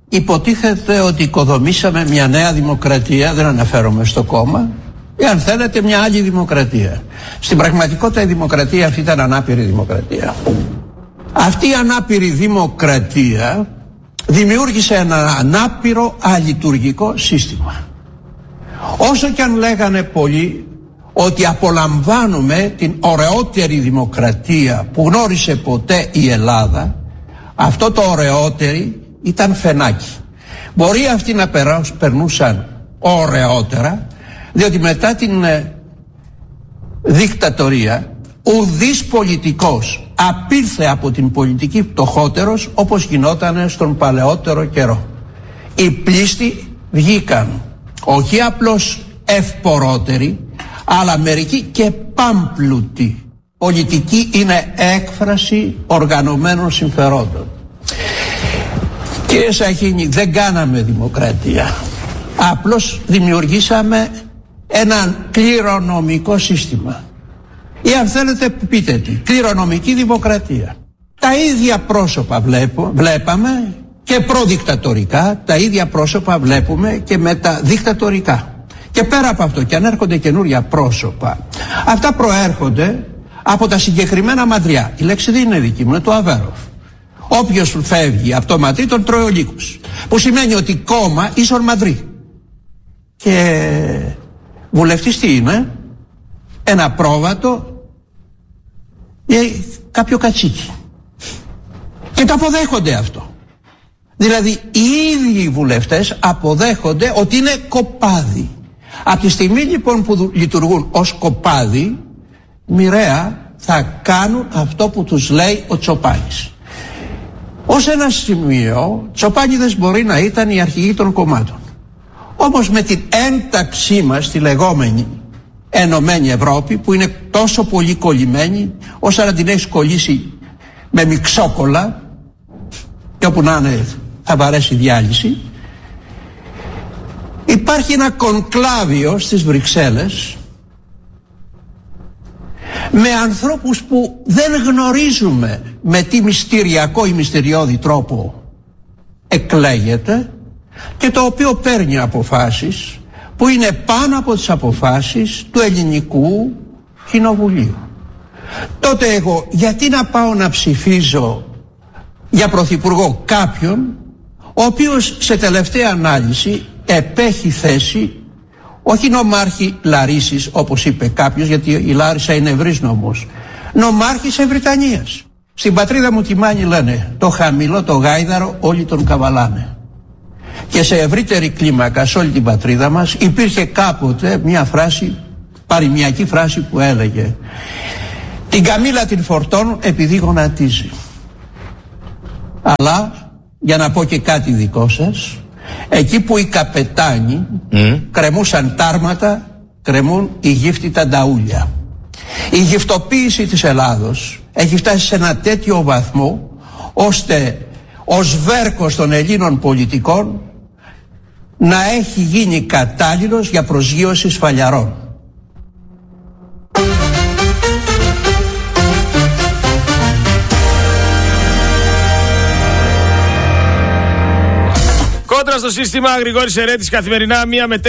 υποτίθεται ότι οικοδομήσαμε μια νέα δημοκρατία, δεν αναφέρομαι στο κόμμα, ή αν θέλετε μια άλλη δημοκρατία. Στην πραγματικότητα η δημοκρατία αυτή ήταν ανάπηρη δημοκρατία. Αυτή η ανάπηρη δημοκρατία δημιούργησε ένα ανάπηρο αλειτουργικό σύστημα. Όσο και αν λέγανε πολλοί ότι απολαμβάνουμε την ωραιότερη δημοκρατία που γνώρισε ποτέ η Ελλάδα, αυτό το ωραιότερη ήταν φαινάκι. Μπορεί αυτοί να περνούσαν ωραιότερα, διότι μετά την δικτατορία ουδής πολιτικός απήλθε από την πολιτική πτωχότερος όπως γινόταν στον παλαιότερο καιρό. Οι πλήστοι βγήκαν όχι απλώς ευπορότεροι, αλλά μερικοί και πάμπλουτοι. Πολιτική είναι έκφραση οργανωμένων συμφερόντων. Κύριε Σαχίνη, δεν κάναμε δημοκρατία. Απλώς δημιουργήσαμε ένα κληρονομικό σύστημα. Ή αν θέλετε πείτε τι, κληρονομική δημοκρατία. Τα ίδια πρόσωπα βλέπαμε και προδικτατορικά, τα ίδια πρόσωπα βλέπουμε και μεταδικτατορικά. Και πέρα από αυτό, και αν έρχονται καινούρια πρόσωπα, αυτά προέρχονται από τα συγκεκριμένα μαντριά. Η λέξη δεν είναι δική μου, είναι του Αβέροφ. Όποιος φεύγει από το μαντρί τον τρώει ο λύκος. Που σημαίνει ότι κόμμα ίσον μαντρί. Και βουλευτής τι είναι? Ένα πρόβατο ή κάποιο κατσίκι. Και το αποδέχονται αυτό. Δηλαδή οι ίδιοι οι βουλευτές αποδέχονται ότι είναι κοπάδι. Από τη στιγμή λοιπόν που λειτουργούν ως κοπάδι, μοιραία θα κάνουν αυτό που τους λέει ο Τσοπάνης. Ως ένα σημείο, Τσοπάνιδες μπορεί να ήταν οι αρχηγοί των κομμάτων. Όμως με την ένταξή μας στη λεγόμενη Ενωμένη Ευρώπη, που είναι τόσο πολύ κολλημένη, όσο να την έχεις κολλήσει με μιξόκολλα, και όπου να είναι θα βαρέσει διάλυση, υπάρχει ένα κονκλάβιο στις Βρυξέλλες με ανθρώπους που δεν γνωρίζουμε με τι μυστηριακό ή μυστηριώδη τρόπο εκλέγεται και το οποίο παίρνει αποφάσεις που είναι πάνω από τις αποφάσεις του ελληνικού κοινοβουλίου. Τότε εγώ γιατί να πάω να ψηφίζω για πρωθυπουργό κάποιον ο οποίος σε τελευταία ανάλυση επέχει θέση όχι νομάρχη Λαρίσης όπως είπε κάποιος, γιατί η Λάρισα είναι ευρύς νομός, νομάρχης Ευρυτανίας. Στην πατρίδα μου τη Μάνη λένε το χαμηλό το γάιδαρο όλοι τον καβαλάνε. Και σε ευρύτερη κλίμακα σε όλη την πατρίδα μας υπήρχε κάποτε μια φράση, παροιμιακή φράση που έλεγε την καμήλα την φορτώνουν επειδή γονατίζει. Αλλά για να πω και κάτι δικό σας, εκεί που οι καπετάνοι κρεμούσαν τάρματα, κρεμούν οι γύφτητα νταούλια. Η γυφτοποίηση της Ελλάδος έχει φτάσει σε ένα τέτοιο βαθμό ώστε ο σβέρκος των Ελλήνων πολιτικών να έχει γίνει κατάλληλος για προσγείωση σφαλιαρών. Κόντρα στο σύστημα, Γρηγόρης Ερέτης, καθημερινά 1 με 4.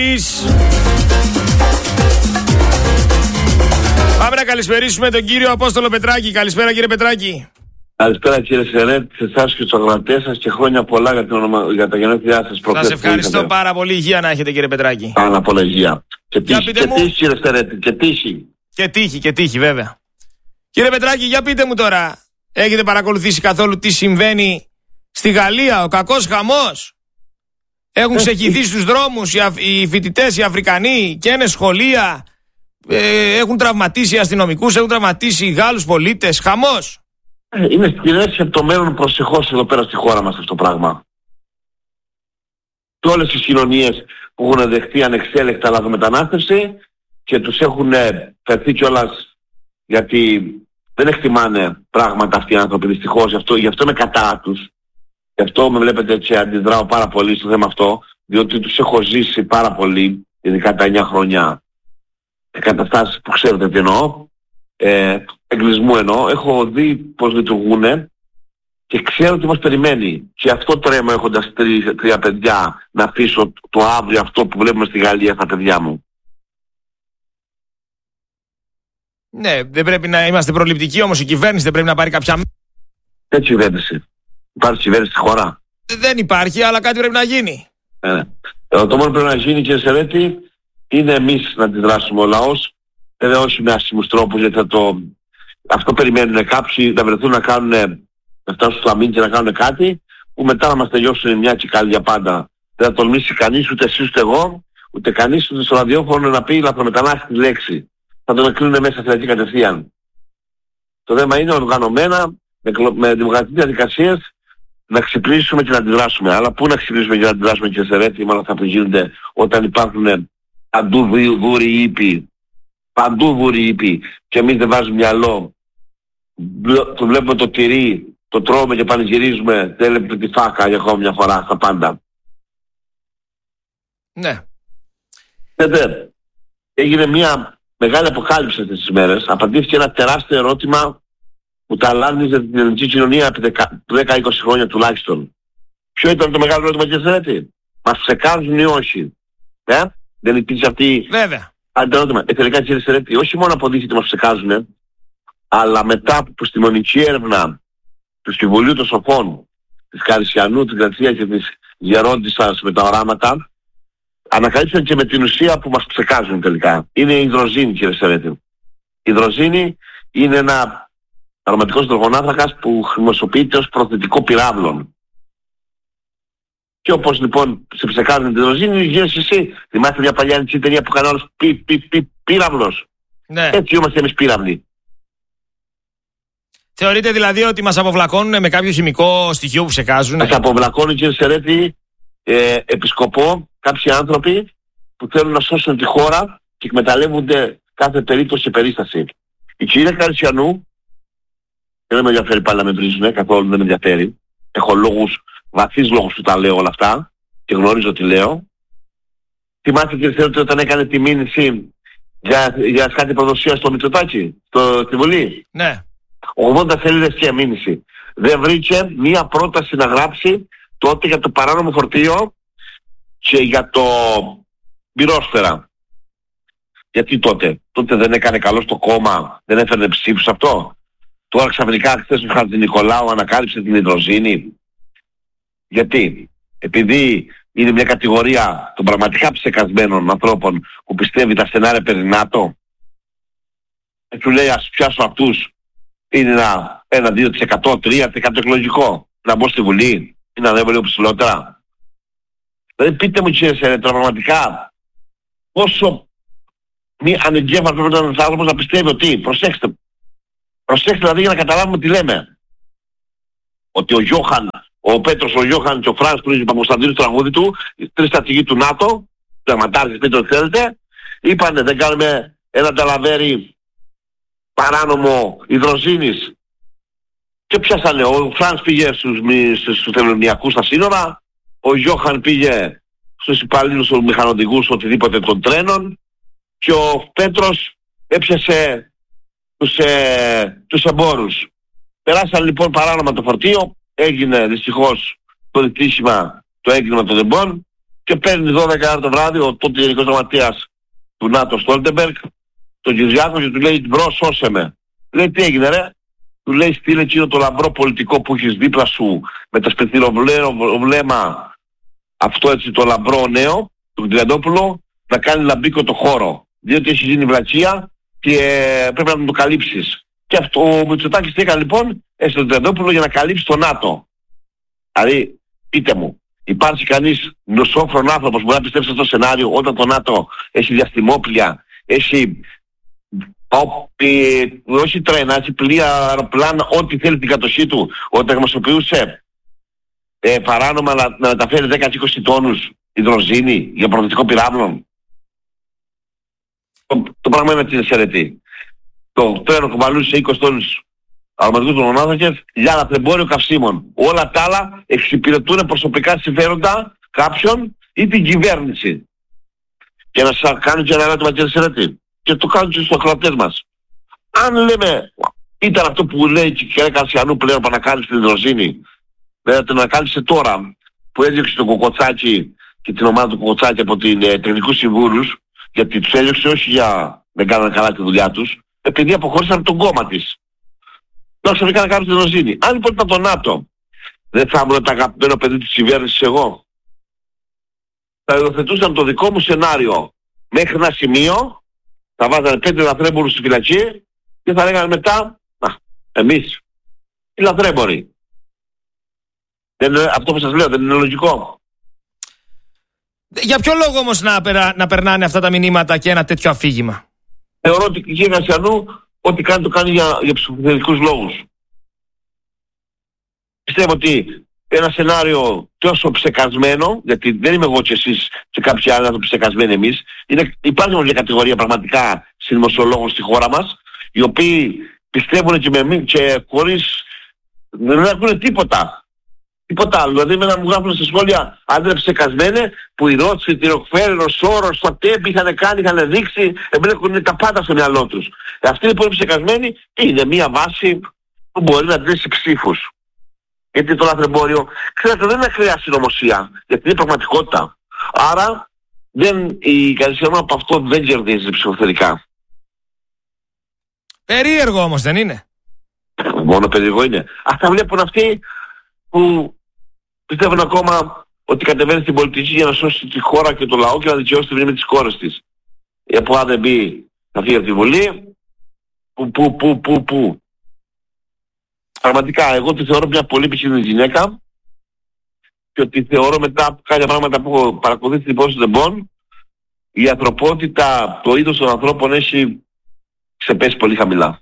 Πάμε να καλησπερίσουμε τον κύριο Απόστολο Πετράκη. Καλησπέρα κύριε Πετράκη. Καλησπέρα κύριε Σερέτη, σε εσάς και στους αγροτές σας και χρόνια πολλά για τα γενέθλιά σας. Σας ευχαριστώ πάρα πολύ. Υγεία να έχετε κύριε Πετράκη. Πάνω απ' όλα υγεία. Και τύχη κύριε Σερέτη, και τύχη βέβαια. Κύριε Πετράκη, για πείτε μου τώρα, έχετε παρακολουθήσει καθόλου τι συμβαίνει στη Γαλλία, ο κακός χαμός? Έχουν ξεχυθεί στους δρόμους οι φοιτητές, οι Αφρικανοί, καίνε σχολεία, έχουν τραυματίσει αστυνομικούς, έχουν τραυματίσει Γάλλους πολίτες, χαμός. Είναι σκηνές από το μέλλον προσεχώς εδώ πέρα στη χώρα μας αυτό το πράγμα. Και όλες τις κοινωνίες που έχουν δεχτεί ανεξέλεκτα λαθρομετανάστευση και τους έχουν φερθεί κιόλας, γιατί δεν εκτιμάνε πράγματα αυτοί οι άνθρωποι δυστυχώς, γι' αυτό είμαι κατά τους. Γι' αυτό με βλέπετε έτσι αντιδράω πάρα πολύ στο θέμα αυτό, διότι τους έχω ζήσει πάρα πολύ, ειδικά τα 9 χρόνια καταστάσεις που ξέρετε τι εννοώ, εγκλισμού εννοώ, έχω δει πως λειτουργούν Και ξέρω τι μας περιμένει. Και αυτό τρέμω έχοντας τρία παιδιά, να αφήσω το αύριο αυτό που βλέπουμε στη Γαλλία στα παιδιά μου. Ναι, δεν πρέπει να είμαστε προληπτικοί, όμως η κυβέρνηση δεν πρέπει να πάρει κάποια... Έτσι κυβέρνηση. Υπάρχει κυβέρνηση στη χώρα. Δεν υπάρχει, αλλά κάτι πρέπει να γίνει. Το μόνο που πρέπει να γίνει, κύριε Σερέτη, είναι εμείς να αντιδράσουμε ο λαός. Βέβαια όχι με άσχημους τρόπους, γιατί αυτό περιμένουν κάποιοι να βρεθούν να κάνουν, να φτάσουν στο αμήν και να κάνουν κάτι που μετά να μας τελειώσουν μια και καλή για πάντα. Δεν θα τολμήσει κανείς, ούτε εσείς ούτε εγώ, ούτε κανείς ούτε στο ραδιόφωνο να πει λαθρομετανάστη λέξη. Θα τον κλείνουν μέσα φυλακή κατευθείαν. Το θέμα είναι οργανωμένα, με δημοκρατικές διαδικασίες, να ξυπνήσουμε και να αντιδράσουμε. Αλλά πού να ξυπνήσουμε και να αντιδράσουμε, κύριε Σερέτη, με όλα αυτά που γίνονται όταν υπάρχουν παντού βούροι ήπιοι. Παντού βούροι ήπιοι. Και εμείς δεν βάζουμε μυαλό. Το βλέπουμε το τυρί, το τρώμε και πανηγυρίζουμε. Θέλουμε τη φάκα για ακόμα μια φορά στα πάντα. Ναι. Έγινε μια μεγάλη αποκάλυψη αυτές τις μέρες. Απαντήθηκε ένα τεράστιο ερώτημα που ταλάνιζε την ελληνική κοινωνία επί 10-20 χρόνια τουλάχιστον. Ποιο ήταν το μεγάλο ερώτημα, κύριε Σερέτη? Μας ψεκάζουν ή όχι? Δεν υπήρξε αυτή... Βέβαια. Ερώτημα. Τελικά, κύριε Σερέτη, όχι μόνο αποδείχθηκε ότι μας ψεκάζουν, αλλά μετά από επιστημονική έρευνα του Συμβουλίου των Σοφών, της Καρισιανού, της Γρατσίας και της Γερόντισσας με τα οράματα, ανακαλύψαν και με την ουσία που μας ψεκάζουν τελικά. Είναι η υδροζήνη, κύριε Σερέτη. Η υδροζήνη είναι ένα αρωματικός υδρογονάνθρακας που χρησιμοποιείται ως προθετικό πυράβλων. Και όπως λοιπόν σε ψεκάζουν την υδροζήνη, γίνεσαι εσύ. Θυμάστε μια παλιά ελληνική ταινία που έκανε όλος πύραυλος. Ναι. Έτσι είμαστε εμείς πύραυλοι. Θεωρείτε δηλαδή ότι μας αποβλακώνουν με κάποιο χημικό στοιχείο που ψεκάζουν? Μας αποβλακώνουν, κύριε Σερέτη, επισκοπό κάποιοι άνθρωποι που θέλουν να σώσουν τη χώρα και εκμεταλλεύονται κάθε περίπτωση και περίσταση. Η κυρία Καρισιανού, δεν με ενδιαφέρει πάλι να με βρίζουν, καθόλου δεν με ενδιαφέρει. Έχω βαθύς λόγους που τα λέω όλα αυτά και γνωρίζω τι λέω. Θυμάστε, κύριε Σερέτη, όταν έκανε τη μήνυση για κάτι προδοσία στο Μητσοτάκη, στη Βουλή? Ναι. 80 σελίδες και μήνυση. Δεν βρήκε μία πρόταση να γράψει τότε για το παράνομο φορτίο και για το πυρόσφαιρα. Γιατί τότε δεν έκανε καλό στο κόμμα, δεν έφερνε ψήφους αυτό? Τώρα ξαφνικά χθες ο Χατζηνικολάου ανακάλυψε την υδροζήνη. Γιατί? Επειδή είναι μια κατηγορία των πραγματικά ψεκασμένων ανθρώπων που πιστεύει τα σενάρια περί ΝΑΤΟ. Του λέει ας πιάσω αυτούς. Είναι ένα 2%, 3% εκλογικό. Να μπω στη Βουλή ή να ανέβω λίγο ψηλότερα. Δηλαδή πείτε μου, κύριε Σερέτη, πραγματικά πόσο μη ανεγκέφαλο πρέπει να είναι ένας άνθρωπος να πιστεύει ότι, προσέξτε δηλαδή για να καταλάβουμε τι λέμε, ότι ο Πέτρος, ο Γιώχαν και ο Φρανς Πρίζη Παπακοσταντίνου στο τραγούδι του, οι τρεις στρατηγοί του ΝΑΤΟ, πραγματάρχες, πείτε ό,τι θέλετε, είπανε δεν κάνουμε ένα ταλαβέρι παράνομο υδροζήνης. Και πιάσανε, ο Φρανς πήγε στους θελωνιακούς στα σύνορα, ο Γιώχαν πήγε στους υπαλλήλους των μηχανοδηγούς οτιδήποτε των τρένων και ο Πέτρος έπιασε τους εμπόρους. Περάσαν λοιπόν παράνομα το φορτίο, έγινε δυστυχώς το δυστύχημα, το έγκλημα των εμπόρων και παίρνει 12 ώρα το βράδυ ο τότε γενικός γραμματέας του ΝΑΤΟ Στόλτεμπεργκ, τον Κυριάκο, και του λέει μπρο σώσε με. Λέει τι έγινε ρε? Του λέει στείλε εκείνο το λαμπρό πολιτικό που έχεις δίπλα σου με το σπεθυροβλέμα, αυτό έτσι το λαμπρό νέο, τον Τριαντόπουλο, να κάνει λαμπίκο το χώρο. Διότι έχει γίνει βλακεία και πρέπει να τον το καλύψεις. Και αυτό ο Μητσοτάκης τι έκανε λοιπόν? Έστω τον Τριαντόπουλο για να καλύψει το ΝΑΤΟ. Δηλαδή, πείτε μου, υπάρχει κανείς νοσόφρον άνθρωπος που μπορεί να πιστέψει αυτό το σενάριο όταν το ΝΑΤΟ έχει διαστημόπλια, έχει όχι τρένα, έχει πλοία, αεροπλάνα, ό,τι θέλει την κατοχή του, όταν χρησιμοποιούσε παράνομα να μεταφέρει 10-20 τόνους υδροζήνη για προοδευτικό πυράβλων? Το πράγμα είναι, κύριε Σερέτη. Το τρένο κουβαλούσε 20 τόνους αρωματικούς υδρογονάνθρακες για λαθρεμπόριο καυσίμων. Όλα τα άλλα εξυπηρετούν προσωπικά συμφέροντα κάποιον ή την κυβέρνηση. Και να σας κάνω και ένα ερώτημα, κύριε Σερέτη, και το κάνουν και στους ακροατές μας. Αν λέμε Ήταν αυτό που λέει και η κυρία Κασιανού πλέον που ανακάλυψε την Δροσίνη. Βέβαια την ανακάλυψε τώρα που έδιωξε τον Κοκοτσάκη και την ομάδα του Κοκοτσάκη από την τεχνικούς συμβούλους, γιατί τους έδιωξε όχι για δεν κάνανε καλά τη δουλειά τους, επειδή αποχώρησαν από τον κόμμα της. Τώρα ξαφνικά να κάνουν την Δροσίνη. Αν λοιπόν ήταν το ΝΑΤΟ, δεν θα ήμουν το αγαπημένο παιδί της κυβέρνησης εγώ. Θα υιοθετούσαν το δικό μου σενάριο μέχρι ένα σημείο, θα βάζανε 5 λαθρέμπορους στη φυλακή και θα λέγανε μετά, εμείς, οι λαθρέμποροι. Αυτό που σας λέω δεν είναι λογικό? Για ποιο λόγο όμως να περνάνε αυτά τα μηνύματα και ένα τέτοιο αφήγημα? Θεωρώ ότι η κυρία Κασιανού ό,τι κάνει το κάνει για ψηφοθετικούς λόγους. Πιστεύω ότι ένα σενάριο τόσο ψεκασμένο, γιατί δεν είμαι εγώ και εσείς και κάποιοι άλλοι άνθρωποι ψεκασμένοι εμείς, υπάρχει όμως μια κατηγορία πραγματικά συνδημοσιολόγων στη χώρα μας, οι οποίοι πιστεύουν και χωρίς δεν ακούνε τίποτα. Τίποτα άλλο. Δηλαδή με να μου γράφουν στα σχόλια αν δεν ψεκασμένε που οι Ρότσοι, τη Ροκφέλλερ, ο Σόρος, το ΤΕΠ είχαν κάνει, είχαν δείξει, εμπλέκουν τα πάντα στο μυαλό τους. Αυτοί λοιπόν οι ψεκασμένοι είναι μια βάση που μπορεί να δέσει ψήφους. Γιατί το λαθρεμπόριο, ξέρετε, δεν είναι ακραία συνωμοσία, γιατί είναι πραγματικότητα. Άρα η Κασιανού από αυτό δεν κερδίζει ψηφοθερικά. Περίεργο όμως δεν είναι? Μόνο περίεργο είναι. Αυτά βλέπουν αυτοί που πιστεύουν ακόμα ότι κατεβαίνει στην πολιτική για να σώσει τη χώρα και το λαό και να δικαιώσει τη μνήμη της χώρας της. Που αν δεν μπει θα φύγει από τη Βουλή. Που. Πραγματικά εγώ τη θεωρώ μια πολύ πισινή γυναίκα και ότι θεωρώ μετά από κάποια πράγματα που έχω παρακολουθήσει την υπόθεση των η ανθρωπότητα, το είδος των ανθρώπων έχει ξεπέσει πολύ χαμηλά.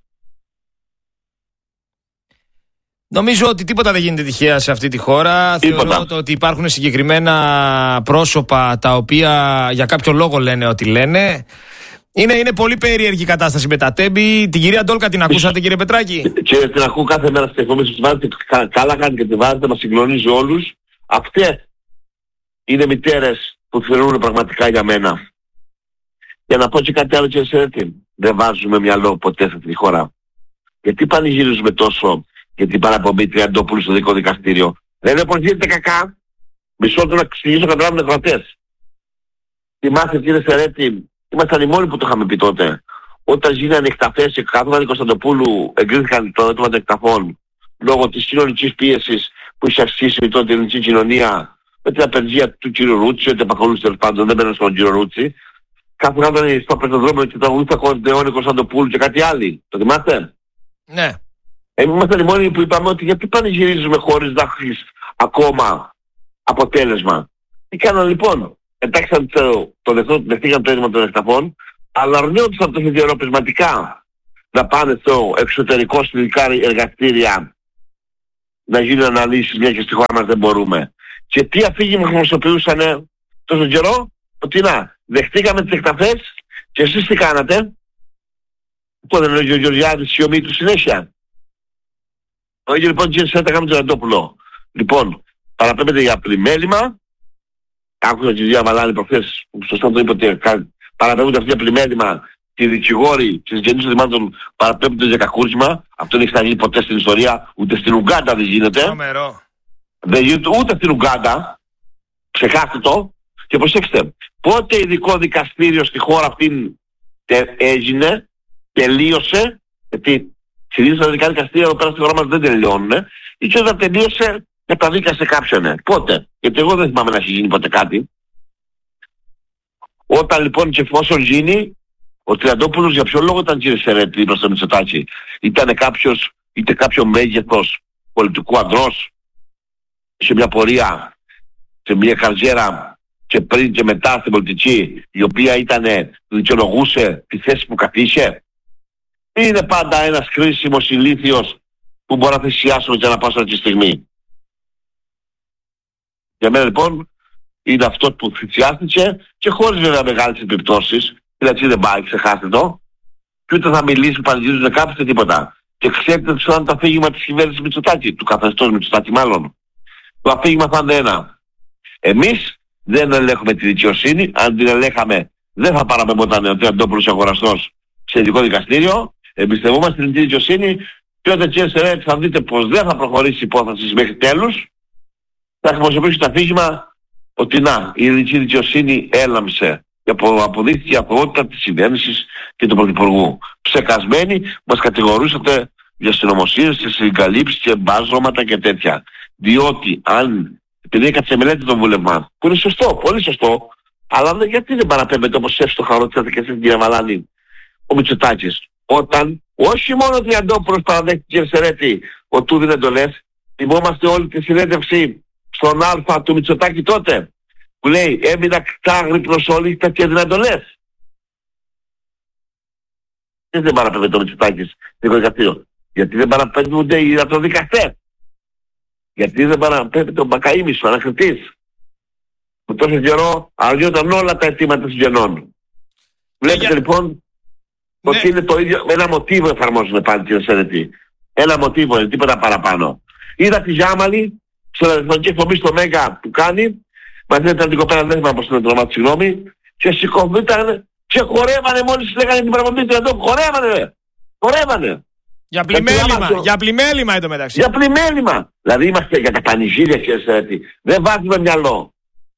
Νομίζω ότι τίποτα δεν γίνεται τυχαία σε αυτή τη χώρα. Θεωρώ ότι υπάρχουν συγκεκριμένα πρόσωπα τα οποία για κάποιο λόγο λένε ό,τι λένε. Είναι πολύ περίεργη η κατάσταση με τα τέμπη. Την κυρία Ντόλκα την ακούσατε, κύριε Πετράκη? Και την ακούω κάθε μέρα στις εκπομπές που βάζετε. Καλά κάνει και τη βάζετε, μας συγκλονίζει όλους. Αυτές είναι μητέρες που θεωρούν πραγματικά για μένα. Για να πω και κάτι άλλο, κύριε Σερέτη, δεν βάζουμε μυαλό ποτέ σε αυτή τη χώρα. Γιατί πανηγυρίζουμε τόσο για την παραπομπή Τριαντόπουλου στο δικό δικαστήριο? Δεν είναι πως γίνεται κακά. Μισό του να εξηγήσω καταλάβουν οι κρατές. Θυμάστε, κύριε Σερέτη, ήμασταν οι μόνοι που το είχαμε πει τότε. Όταν γίνανε εκταφές και καθόταν η Κωνσταντοπούλου, εγκρίθηκαν το αίτημα των εκταφών λόγω της κοινωνικής πίεσης που είχε αυξήσει τότε η ελληνική κοινωνία με την απεργία του κ. Ρούτσι, ότι επακολούθησε τέλος πάντων, δεν μπαίνω στον κ. Ρούτσι. Καθόταν στο πεζοδρόμιο και τραγουδούσαν Κορντεόν, Κωνσταντοπούλου και κάτι άλλοι. Το θυμάστε? Ναι. Ήμασταν οι μόνοι που είπαμε ότι γιατί πανηγυρίζουμε χωρίς να έχει ακόμα αποτέλεσμα. Τι κάναν λοιπόν? Εντάξει, δεχτήκαν το αίτημα των εκταφών, αλλά αρνιόντουσαν τόσο διαρροπισματικά να πάνε στο εξωτερικό στην ειδικά εργαστήρια να γίνουν αναλύσεις, μια και στη χώρα μας δεν μπορούμε. Και τι αφήγημα χρησιμοποιούσαν τόσο καιρό? Ότι να, δεχτήκαμε τις εκταφές και εσείς τι κάνατε? Που δεν έλεγε ο Γεωργιάδης σιωμή του συνέχεια. Ο ίδιο λοιπόν κύριε Σέτα κάνουμε τον Αντόπουλο. Λοιπόν, παραπέμπεται για πλημέλημα. Άκουσα τη κυρία Βαλάνη προχθές που σωστά το είπε ότι παραπέμπονται αυτή για πλημέλημα και οι δικηγόροι της γεννής των δημάτων παραπέμπονται για κακούργημα. Αυτό δεν έχει γίνει ποτέ στην ιστορία, ούτε στην Ουγκάντα δεν γίνεται. Δεν γίνεται ούτε στην Ουγκάντα. Ξεχάστε το. Και προσέξτε, πότε ειδικό δικαστήριο στη χώρα αυτή έγινε, τελείωσε, γιατί συνήθως τα ειδικά δικαστήρια εδώ πέρα στη χώρα μας δεν τελειώνουν, και όταν τελείωσε καταδίκασε κάποιον. Πότε? Γιατί εγώ δεν θυμάμαι να έχει γίνει ποτέ κάτι. Όταν λοιπόν και εφόσον γίνει, ο Τριαντόπουλος για ποιο λόγο ήταν, κύριε Σερέτη, προς το Μητσοτάκη? Ήταν κάποιος, είτε κάποιο μέγεθος πολιτικού ανδρός, σε μια πορεία, σε μια καριέρα και πριν και μετά στην πολιτική, η οποία δικαιολογούσε τη θέση που κατήχε? Είναι πάντα ένας χρήσιμος ηλίθιος που μπορεί να θυσιάσουμε και να πάσα τη στιγμή. Για μένα λοιπόν είναι αυτό που θυσιάστηκε και χωρίς βέβαια μεγάλες επιπτώσεις. Δηλαδή δεν πάει, ξεχάστε το. Και ούτε θα μιλήσει, πανηγυρίζουν κάποιοι και τίποτα. Και ξέρετε ποιο είναι το αφήγημα της κυβέρνησης Μητσοτάκη, του καθεστώς Μητσοτάκη μάλλον? Το αφήγημα θα είναι ένα. Εμείς δεν ελέγχουμε τη δικαιοσύνη. Αν την ελέγχαμε δεν θα παραπέμπονταν ο Τριαντόπουλος αγοραστός σε ειδικό δικαστήριο. Εμπιστευόμαστε την δικαιοσύνη Και όταν κύριε Σερέτη θα δείτε πως δεν θα προχωρήσει η υπόθεση μέχρι τέλους, θα χρησιμοποιήσει το αφήγημα ότι να, η ελληνική δικαιοσύνη έλαμψε και αποδείχθηκε η αθωότητα της κυβέρνησης και του Πρωθυπουργού. Ψεκασμένοι μας κατηγορούσατε για συνωμοσίες και συγκαλύψεις και μπάζωματα και τέτοια. Διότι επειδή έκατσε μελέτη των βουλευμάτων, που είναι σωστό, πολύ σωστό, αλλά γιατί δεν παραπέμπεται όπως εύστοχα ρωτήσατε και εσείς κύριε Βαλάνη, ο Μητσοτάκης, όταν όχι μόνο ο Τριαντόπουλος παραδέχτηκε κύριε Σερέτη ότι του δίνει εντολές, θυμόμαστε όλη τη συνέντευξη στον Α του Μητσοτάκη τότε, που λέει έμεινα ξάγρυπνος όλοι τα και έδινε εντολές. Γιατί δεν παραπέμπεται ο Μητσοτάκης στο δικαστήριο? Γιατί δεν παραπέμπονται οι ιατροδικαστές? Γιατί δεν παραπέμπεται ο Μπακαΐμης, ο ανακριτής, που τόσο καιρό αργιόταν όλα τα αιτήματα συγγενών. Βλέπετε λοιπόν ότι είναι το ίδιο, ένα μοτίβο εφαρμόζουμε πάλι κύριε Σερέτη. Ένα μοτίβο, είναι τίποτα παραπάνω. Είδα τη Γιάμαλη στην ραδιοφωνική εκπομπή στο Μέγκα που κάνει, μαζί με την κοπέλα, δεν θυμάμαι πώς είναι το όνομα της, συγγνώμη, και σηκωθήκαν και χορεύανε μόλις λέγανε την παραπομπή του εδώ, χορεύανε. Για πλημέλημα εδώ μεταξύ. Για πλημέλημα. Δηλαδή είμαστε για τα πανηγύρια κύριε Σερέτη. Δεν βάζουμε μυαλό.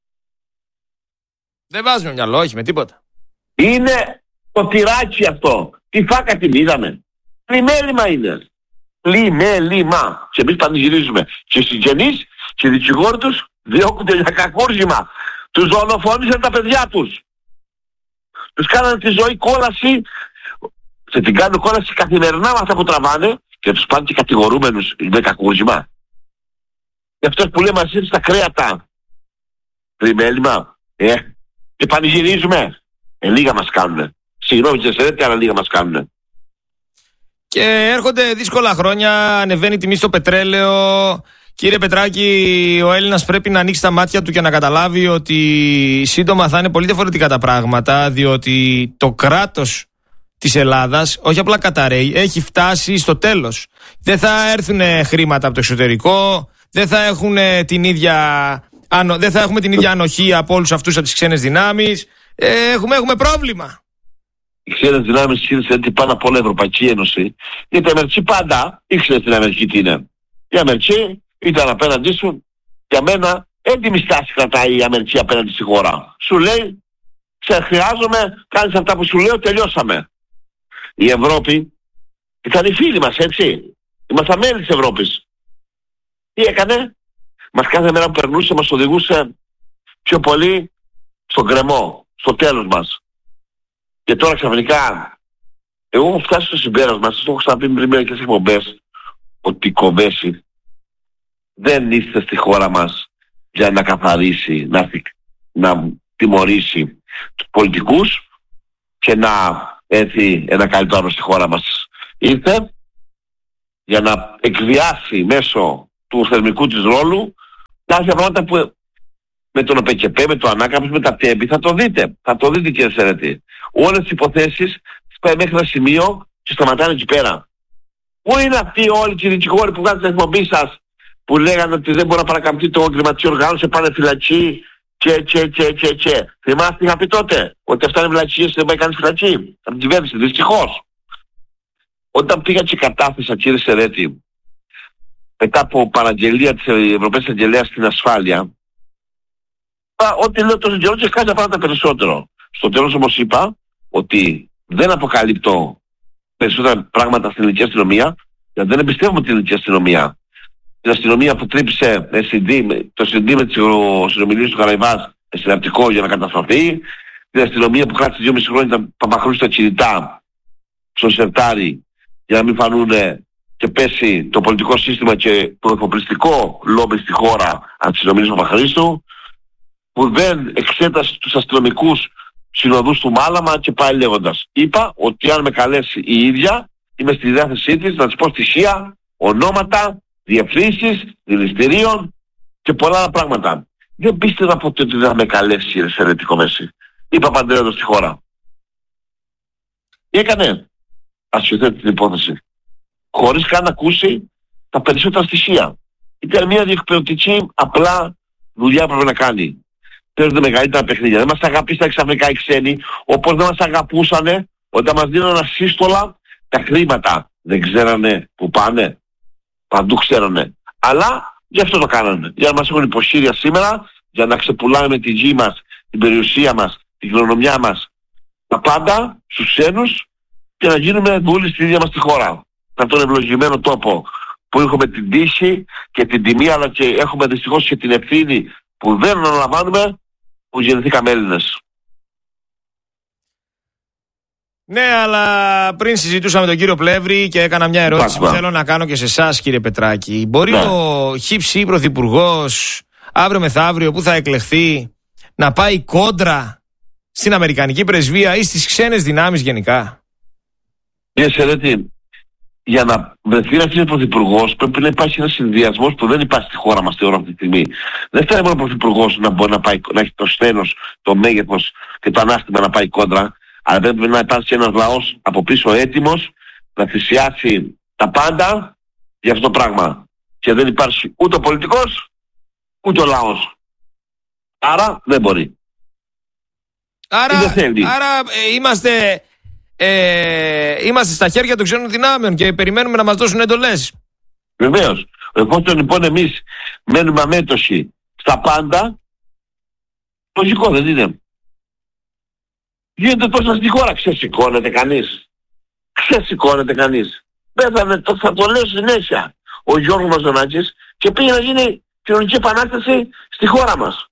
Δεν βάζουμε μυαλό, όχι με τίποτα. Είναι το τυράκι αυτό. Τη φάκα την είδαμε. Πλημέλημα είναι. Πλημέλημα. Και εμείς πανηγυρίζουμε. Και οι συγγενείς και οι δικηγόροι τους διώκονται για κακούργημα. Τους δολοφόνησαν τα παιδιά τους. Τους κάνανε τη ζωή κόλαση. Σε την κάνουν κόλαση καθημερινά με αυτά που τραβάνε και τους πάνε και κατηγορούμενους με κακούργημα. Και αυτός που λέμε μας στα κρέατα. Πλημέλημα. Και πανηγυρίζουμε. Λίγα μας κάνουνε. Συγγνώμη κύριε Σερέτη, αλλά λίγα μας κάνουνε. Και έρχονται δύσκολα χρόνια, ανεβαίνει η τιμή στο πετρέλαιο. Κύριε Πετράκη, ο Έλληνας πρέπει να ανοίξει τα μάτια του και να καταλάβει ότι σύντομα θα είναι πολύ διαφορετικά τα πράγματα, διότι το κράτος της Ελλάδας όχι απλά καταραίει, έχει φτάσει στο τέλος. Δεν θα έρθουν χρήματα από το εξωτερικό, δεν θα έχουμε την ίδια ανοχή από όλους αυτούς από τις ξένες δυνάμεις. Έχουμε πρόβλημα. Οι ξένες δυνάμεις χείρισαν ότι πάνω από όλα η Ευρωπαϊκή Ένωση, γιατί η Αμερική πάντα ήξερε στην Αμερική τι είναι. Η Αμερική ήταν απέναντί σου, για μένα έντιμη στάση κρατάει η Αμερική απέναντι στη χώρα. Σου λέει, σε χρειάζομαι, κάνεις αυτά που σου λέω, τελειώσαμε. Η Ευρώπη ήταν οι φίλοι μας, έτσι. Είμαστε μέλη της Ευρώπης. Τι έκανε? Μας κάθε μέρα που περνούσε μας οδηγούσε πιο πολύ στον γκρεμό, στο τέλος μας. Και τώρα ξαφνικά, εγώ έχω φτάσει στο συμπέρασμα, σας το έχω ξαναπεί πριν μερικές εκπομπές, ότι η Κοβέση δεν ήρθε στη χώρα μας για να καθαρίσει, να τιμωρήσει τους πολιτικούς και να έρθει ένα καλύτερο στη χώρα μας. Ήρθε για να εκβιάσει μέσω του θερμικού της ρόλου κάποια πράγματα που με τον ΟΠΕΚΕΠΕ, με το Ανάκαμψη, με τα ΤΕΜΠΗ, θα το δείτε. Θα το δείτε κύριε Σερέτη. Όλες τις υποθέσεις πάει μέχρι ένα σημείο και σταματάνε εκεί πέρα. Πού είναι αυτοί όλοι οι δικηγόροι που βγάζουν την εκπομπή σας που λέγανε ότι δεν μπορεί να παρακαμφθεί το εγκληματική οργάνωση, πάνε φυλακή και. Θυμάστε τι είχα πει τότε? Ότι αυτά είναι βλακίες και δεν πάει κανείς φυλακή. Από την κυβέρνηση, δυστυχώς. Όταν πήγα και κατάθεσα κύριε Σερέτη, μετά από παραγγελία της Ευρωπαϊκής Αγγελέας στην ασφάλεια, ό,τι λέω τόσο καιρό και κάνει τα πράγματα περισσότερο. Στο τέλος όμως είπα ότι δεν αποκαλύπτω περισσότερα πράγματα στην ελληνική αστυνομία, γιατί δεν εμπιστεύομαι την ελληνική αστυνομία. Την αστυνομία που τρύπησε το CD με τις συνομιλίες του Καραϊβάς συναπτικό για να καταστραφεί, την αστυνομία που κράτησε 2,5 χρόνια τα παπαχρούστα κινητά στο σερτάρι για να μην φανούνε και πέσει το πολιτικό σύστημα και το εφοπλιστικό λόμπι στη χώρα από τις συνομιλίες του Παπαχρήστου, που δεν εξέτασε τους αστυνομικούς συνοδούς του Μάλαμα και πάει λέγοντας. Είπα ότι αν με καλέσει η ίδια, είμαι στη διάθεσή της να της πω στοιχεία, ονόματα, διευθύνσεις, δηληστηρίων και πολλά άλλα πράγματα. Δεν πίστευα ποτέ ότι δεν θα με καλέσει η Σερέτη Κοβέση. Είπα παντρεύοντα στη χώρα. Τι έκανε? Ασχεδόν την υπόθεση. Χωρίς καν να ακούσει τα περισσότερα στοιχεία. Ήταν μια διεκπαιρεωτική απλά δουλειά που πρέπει να κάνει. Παίζονται μεγαλύτερα παιχνίδια. Δεν μας αγαπήσαν ξαφνικά οι ξένοι, όπως δεν μας αγαπούσανε όταν μας δίνανε ασύστολα τα χρήματα Δεν ξέρανε που πάνε. Παντού ξέρανε. Αλλά γι' αυτό το κάνανε. Για να μας έχουν υποσχήρια σήμερα, για να ξεπουλάμε τη γη μας, την περιουσία μας, την κληρονομιά μας, τα πάντα στους ξένους και να γίνουμε δούλοι στην ίδια μας τη χώρα. Σε αυτόν τον ευλογημένο τόπο που έχουμε την τύχη και την τιμή, αλλά και έχουμε δυστυχώς και την ευθύνη που δεν αναλαμβάνουμε, που γεννηθήκαμε Έλληνες. Ναι, αλλά πριν συζητούσαμε τον κύριο Πλεύρη και έκανα μια ερώτηση που θέλω να κάνω και σε εσάς, κύριε Πετράκη. Μπορεί ο ΧΙΨ πρωθυπουργός αύριο μεθαύριο που θα εκλεχθεί να πάει κόντρα στην Αμερικανική πρεσβεία ή στις ξένες δυνάμεις γενικά? Κύριε Σερέτη, για να βρεθεί να είναι πρωθυπουργός πρέπει να υπάρχει ένας συνδυασμός που δεν υπάρχει στη χώρα μας θεωρώ αυτή τη στιγμή. Δεν θα είναι μόνο ο πρωθυπουργός να μπορεί να έχει το σθένος, το μέγεθος και το ανάστημα να πάει κόντρα, αλλά πρέπει να υπάρξει ένας λαός από πίσω έτοιμος να θυσιάσει τα πάντα για αυτό το πράγμα. Και δεν υπάρχει ούτε ο πολιτικός ούτε ο λαός. Άρα δεν μπορεί. Άρα είμαστε στα χέρια των ξένων δυνάμεων και περιμένουμε να μας δώσουν εντολές. Βεβαίως. Εφόσον λοιπόν εμείς μένουμε αμέτωχοι στα πάντα, λογικό δεν είναι? Γίνεται τόσο στη χώρα. Ξεσηκώνεται κανείς? Ξεσηκώνεται κανείς? Θα το λέω συνέχεια. Ο Γιώργος Μαζονάκης και πήγε να γίνει κοινωνική επανάσταση στη χώρα μας.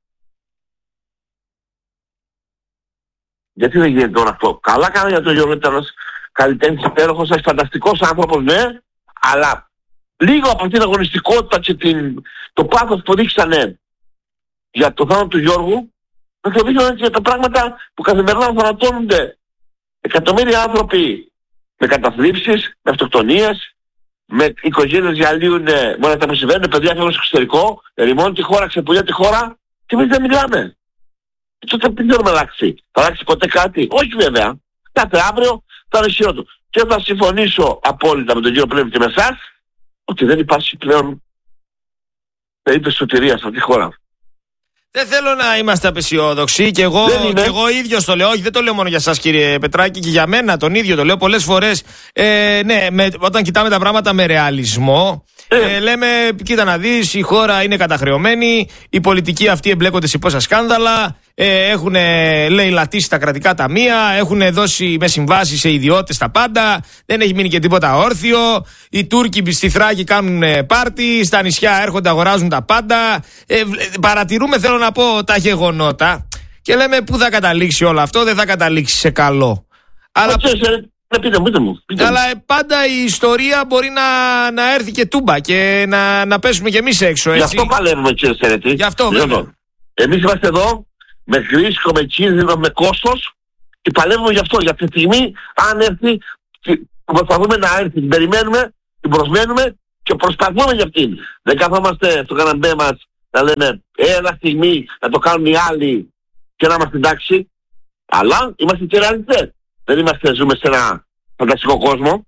Γιατί δεν γίνεται τώρα αυτό? Καλά κάνα για τον Γιώργο, ήταν ένας καλλιτέχνης υπέροχος, ένας φανταστικός άνθρωπος, ναι, αλλά λίγο από την αγωνιστικότητα και το πάθος που δείξανε για το θάνατο του Γιώργου, να το δείχνουν και τα πράγματα που καθημερινά θανατώνονται εκατομμύρια άνθρωποι με καταθλίψεις, με αυτοκτονίες, με οικογένειες διαλύουν μόνο τα που συμβαίνουν, παιδιά φεύγουν στο εξωτερικό, ερημώνουν τη χώρα, ξεπουλιάζει τη χώρα και εμείς δεν μιλάμε. Τότε δεν θέλουμε να αλλάξει. Θα αλλάξει ποτέ κάτι? Όχι βέβαια. Κάθε αύριο θα είναι χειρότερο. Και θα συμφωνήσω απόλυτα με τον κύριο Πλεύρη και με εσάς ότι δεν υπάρχει πλέον περίπτωση σωτηρίας σε αυτή τη χώρα. Δεν θέλω να είμαστε απεσιόδοξοι και εγώ ίδιος το λέω. Όχι, δεν το λέω μόνο για σας, κύριε Πετράκη, και για μένα τον ίδιο το λέω πολλές φορές. Όταν κοιτάμε τα πράγματα με ρεαλισμό, λέμε, κοίτα να δεις, η χώρα είναι καταχρεωμένη, οι πολιτικοί αυτοί εμπλέκονται σε πόσα σκάνδαλα, έχουν λαιλατήσει τα κρατικά ταμεία, έχουν δώσει με συμβάσεις σε ιδιώτες τα πάντα, δεν έχει μείνει και τίποτα όρθιο. Οι Τούρκοι στη Θράκη κάνουν πάρτι, στα νησιά έρχονται, αγοράζουν τα πάντα. Παρατηρούμε, θέλω να πω, τα γεγονότα και λέμε πού θα καταλήξει όλο αυτό? Δεν θα καταλήξει σε καλό. Αλλά... Πείτε μου. Αλλά πάντα η ιστορία μπορεί να έρθει και τούμπα και να πέσουμε κι εμείς έξω, έτσι. Γι' αυτό παλεύουμε, κύριε Σερέτη. Γι' αυτό, βέβαια. Εμείς είμαστε εδώ με ρίσκο, με κίνδυνο, με κόστος και παλεύουμε γι' αυτό. Για αυτή τη στιγμή, αν έρθει, προσπαθούμε να έρθει. Την περιμένουμε, την προσμένουμε και προσπαθούμε για αυτήν. Δεν καθόμαστε στο καναπέ μας να λέμε ένα στιγμή να το κάνουν οι άλλοι και να είμαστε εντάξει. Αλλά είμαστε και ρεαλιστές. Δεν ζούμε σε ένα φανταστικό κόσμο.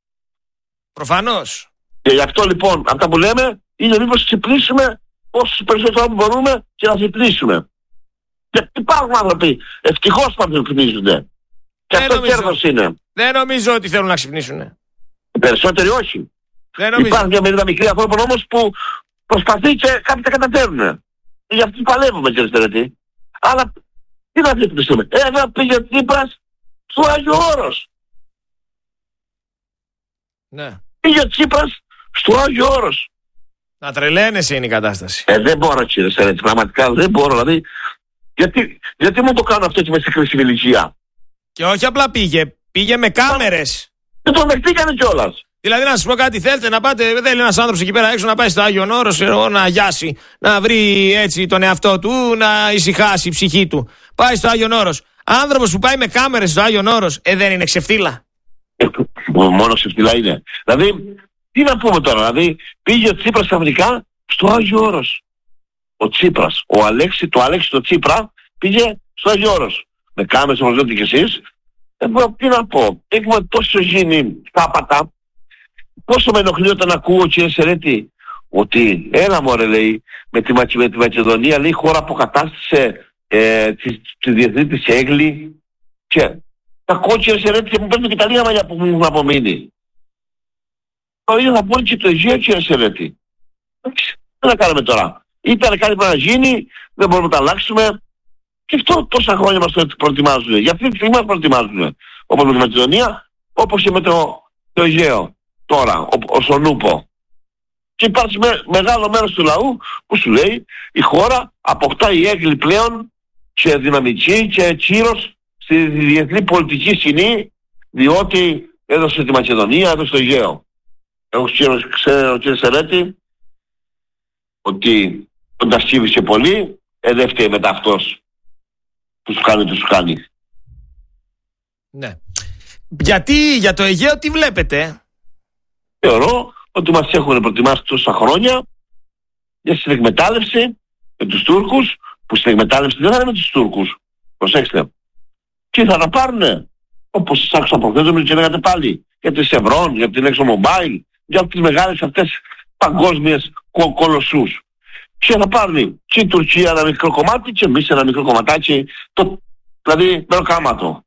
Προφανώς. Και γι' αυτό λοιπόν αυτά που λέμε είναι μήπως ξυπνήσουμε όσους περισσότερο μπορούμε και να ξυπνήσουμε. Και υπάρχουν άνθρωποι ευτυχώς που ξυπνήσονται. Και αυτό κέρδος είναι. Δεν νομίζω ότι θέλουν να ξυπνήσουν. Περισσότεροι όχι. Υπάρχουν μια μερίδα μικρή ανθρώπων όμως που προσπαθεί και κάποιοι τα καταφέρουν. Γι' αυτό παλεύουμε, κύριε Στερετή. Αλλά τι να ξυπνήσουμε? Πήγε ο Τσίπρας στο Άγιο Όρος. Ναι. Πήγε ο Τσίπρας στο Άγιο Όρος. Να τρελαίνεσαι είναι η κατάσταση. Δεν μπορώ, κύριε Σερέτη, πραγματικά δεν μπορώ. Δηλαδή, γιατί μου το κάνω αυτό και με στη χρήσιμη ηλικία? Και όχι απλά πήγε με κάμερες. Δεν το δεχτήκανε κιόλας. Δηλαδή, να σας πω κάτι, θέλετε να πάτε, δεν είναι ένας άνθρωπος εκεί πέρα έξω να πάει στο Άγιον Όρος, να γιάσει, να βρει έτσι τον εαυτό του, να ησυχάσει η ψυχή του. Πάει στο Άγιον Όρος. Άνθρωπος που πάει με κάμερες στο Άγιον Όρος, δεν είναι ξεφτύλα? Μόνο ξεφτύλα είναι. Δηλαδή, τι να πούμε τώρα, δηλαδή, πήγε ο Τσίπρας ξαφνικά στο Άγιο Όρος. Ο Τσίπρας, το Αλέξη το Τσίπρα πήγε στο Άγιο Όρος. Με κάμερες όπως λέτε κι εσείς. Τι να πω, έχουμε τόσο γίνει θάπατα. Πόσο με ενοχλεί όταν ακούω, κύριε Σερέτη, ότι έλα μωρέ, λέει, με τη Μακεδονία, λέει, χώρα αποκατάστησε τη διεθνή της έγκλη και τα ακούω, κύριε Σερέτη, και μου παίρνουν και τα λίγα μαλλιά που μου έχουν απομείνει. Το ίδιο θα πω και το Αιγαίο, κύριε Σερέτη. Τι να κάνουμε τώρα. Ήταν κάτι που να γίνει, δεν μπορούμε να το αλλάξουμε. Και αυτό τόσα χρόνια μας το προετοιμάζουν. Για αυτή τη στιγμή μας προετοιμάζουν. Όπως με τη Μακεδονία, όπως και με το Αιγαίο. Τώρα, ο Νούπο. Και υπάρχει μεγάλο μέρος του λαού που σου λέει η χώρα αποκτάει έγκλη πλέον και δυναμική και κύρος στη διεθνή πολιτική σκηνή, διότι έδωσε τη Μακεδονία, έδωσε το Αιγαίο. Εγώ ξέρω, κύριε Σερέτη, ότι τον τα σκύβησε πολύ, δεν φταίει μετά αυτός που σου κάνει, σου κάνει. Ναι. Γιατί για το Αιγαίο τι βλέπετε? Θεωρώ ότι μας έχουν προετοιμάσει τόσα χρόνια για συνεκμετάλλευση με τους Τούρκους, που συνεκμετάλλευση δεν θα είναι με τους Τούρκους. Προσέξτε. Και θα τα πάρουνε. Όπως σας άκουσα προχθές και λέγατε πάλι. Για τη Σευρών, για την ExxonMobil, για τις μεγάλες αυτές παγκόσμιες κολοσσούς. Και θα πάρουν και η Τουρκία ένα μικρό κομμάτι και εμείς ένα μικρό κομματάκι, δηλαδή μεροκάματο.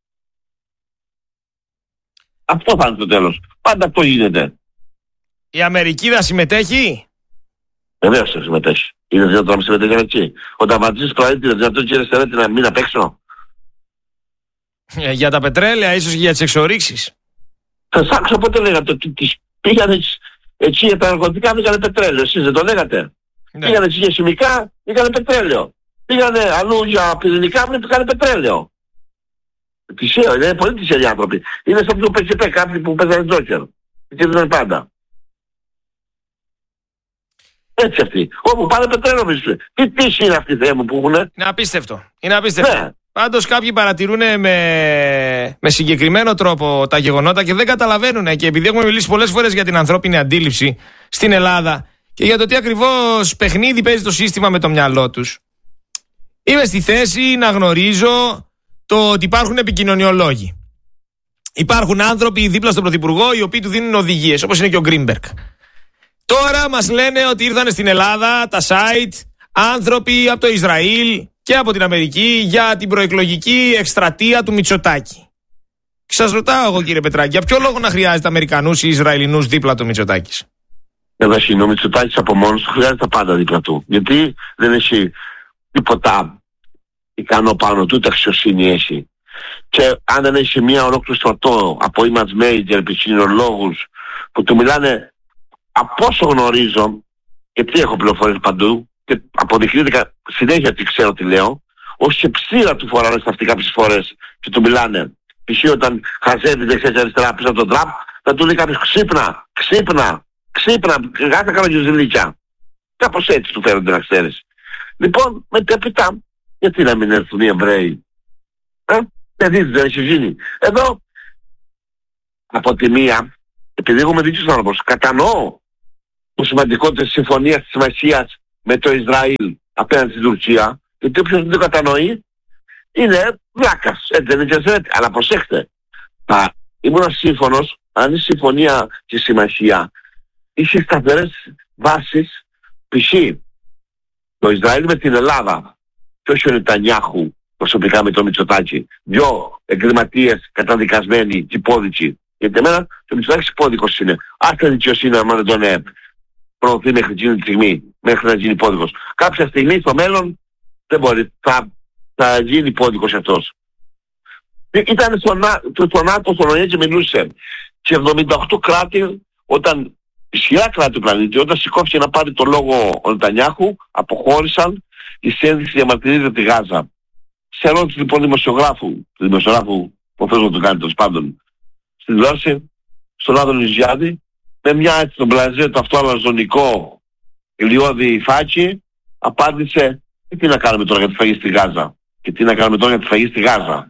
Αυτό θα είναι το τέλος. Πάντα αυτό γίνεται. Η Αμερική θα συμμετέχει? Βεβαίως θα συμμετέχει. Είναι δυνατόν να μην συμμετέχει εκεί. Όταν βατζείς το αίτητο, είναι δυνατόν, κύριε Σερέτη, να μην απ' έξω. Για τα πετρέλαια, ίσως και για τις εξορίξεις. Θα σ' άκουσα πότε λέγατε ότι πήγανε εκεί για τα ναρκωτικά, πήγανε πετρέλαιο. Εσείς δεν το λέγατε? Ναι. Πήγανε εκεί για χημικά, πήγανε πετρέλαιο. Πήγανε αλλού για πυρηνικά, πήγανε πετρέλαιο. Τυχαίο, είναι πολύ τυχαίοι άνθρωποι. Είναι σαν το ΠΚΠ, κάποιοι που παίζανε τζόκερ. Και δεν πάντα. Έτσι αυτοί. Όπου πάνε πετρέλαιο, μισού. Τι τύχη είναι αυτή, Θεέ μου, που έχουνε. Είναι απίστευτο. Είναι απίστευτο. Ναι. Πάντως κάποιοι παρατηρούν με συγκεκριμένο τρόπο τα γεγονότα και δεν καταλαβαίνουν. Και επειδή έχουμε μιλήσει πολλές φορές για την ανθρώπινη αντίληψη στην Ελλάδα και για το τι ακριβώς παιχνίδι παίζει το σύστημα με το μυαλό τους, είμαι στη θέση να γνωρίζω το ότι υπάρχουν επικοινωνιολόγοι. Υπάρχουν άνθρωποι δίπλα στον Πρωθυπουργό οι οποίοι του δίνουν οδηγίες, όπως είναι και ο Γκρίνμπεργκ. Τώρα μας λένε ότι ήρθαν στην Ελλάδα τα site άνθρωποι από το Ισραήλ και από την Αμερική για την προεκλογική εκστρατεία του Μητσοτάκη. Σας ρωτάω εγώ, κύριε Πετράκη, για ποιο λόγο να χρειάζεται Αμερικανούς ή Ισραηλινούς δίπλα του Μητσοτάκης? Εντάξει, ο Μητσοτάκης από μόνος του χρειάζεται τα πάντα δίπλα του. Γιατί δεν έχει τίποτα ικανό πάνω του, ούτε αξιοσύνη έχει. Και αν δεν έχει μια ολόκληρη στρατό από image major, επικοινωνιολόγους που του μιλάνε, από όσο γνωρίζω, γιατί έχω πληροφορίες παντού και αποδεικνύεται συνέχεια ότι ξέρω τι λέω, ως και ψήρα του φοράνε στα αυτή κάποιες φορές και του μιλάνε. Π.χ. όταν χαζεύει δεξιά και αριστερά πίσω από τον Τραμπ, θα του λέει κάποιος ξύπνα, ξύπνα, ξύπνα, γάτα καλογιουζιλίκια. Κάπως έτσι του φέρονται, να ξέρεις. Λοιπόν, μετέπειτα, γιατί να μην έρθουν οι Εβραίοι? Δεν έχει γίνει. Εδώ, από τη μία, επειδή εγώ είμαι δίκαιος άνθρωπος, κατανοώ το σημαντικότερο της συμφωνίας της σημασίας με το Ισραήλ απέναντι στην Τουρκία, γιατί όποιος δεν το κατανοεί είναι βλάκας. Έτσι δεν είναι? Αλλά προσέξτε, ήμουν σύμφωνος αν η συμφωνία και η σημασία είχε σταθερές βάσεις, π.χ. το Ισραήλ με την Ελλάδα και όχι ο Νετανιάχου προσωπικά με τον Μητσοτάκη, δυο εγκληματίες καταδικασμένοι και υπόδικοι. Γιατί εμένα το Μητσοτάκης υπόδικος είναι. Άστε δικαιοσύνη αν δεν τον προωθεί μέχρι εκείνη τη στιγμή, μέχρι να γίνει υπόδικος. Κάποια στιγμή στο μέλλον δεν μπορεί, θα γίνει υπόδικος αυτός. Ήταν στο ΝΑΤΟ, στον ΟΗΕ και μιλούσε. Και 78 κράτη, όταν ισχυρά κράτη του πλανήτη, όταν σηκώθηκε να πάρει το λόγο ο Νετανιάχου, αποχώρησαν η σύνδεση διαμαρτυρείται τη Γάζα. Σε ερώτηση λοιπόν δημοσιογράφου που θέλω να το κάνει τέλος πάντων, στην δόση, στον Άδωνη Νιζιάδη, με μια έτσι τον πλαζέ το αυτό αλαζονικό ηλιώδη φάκη, απάντησε τι να κάνουμε τώρα για τη φαγή στη Γάζα και τι να κάνουμε τώρα για τη φαγή στη Γάζα.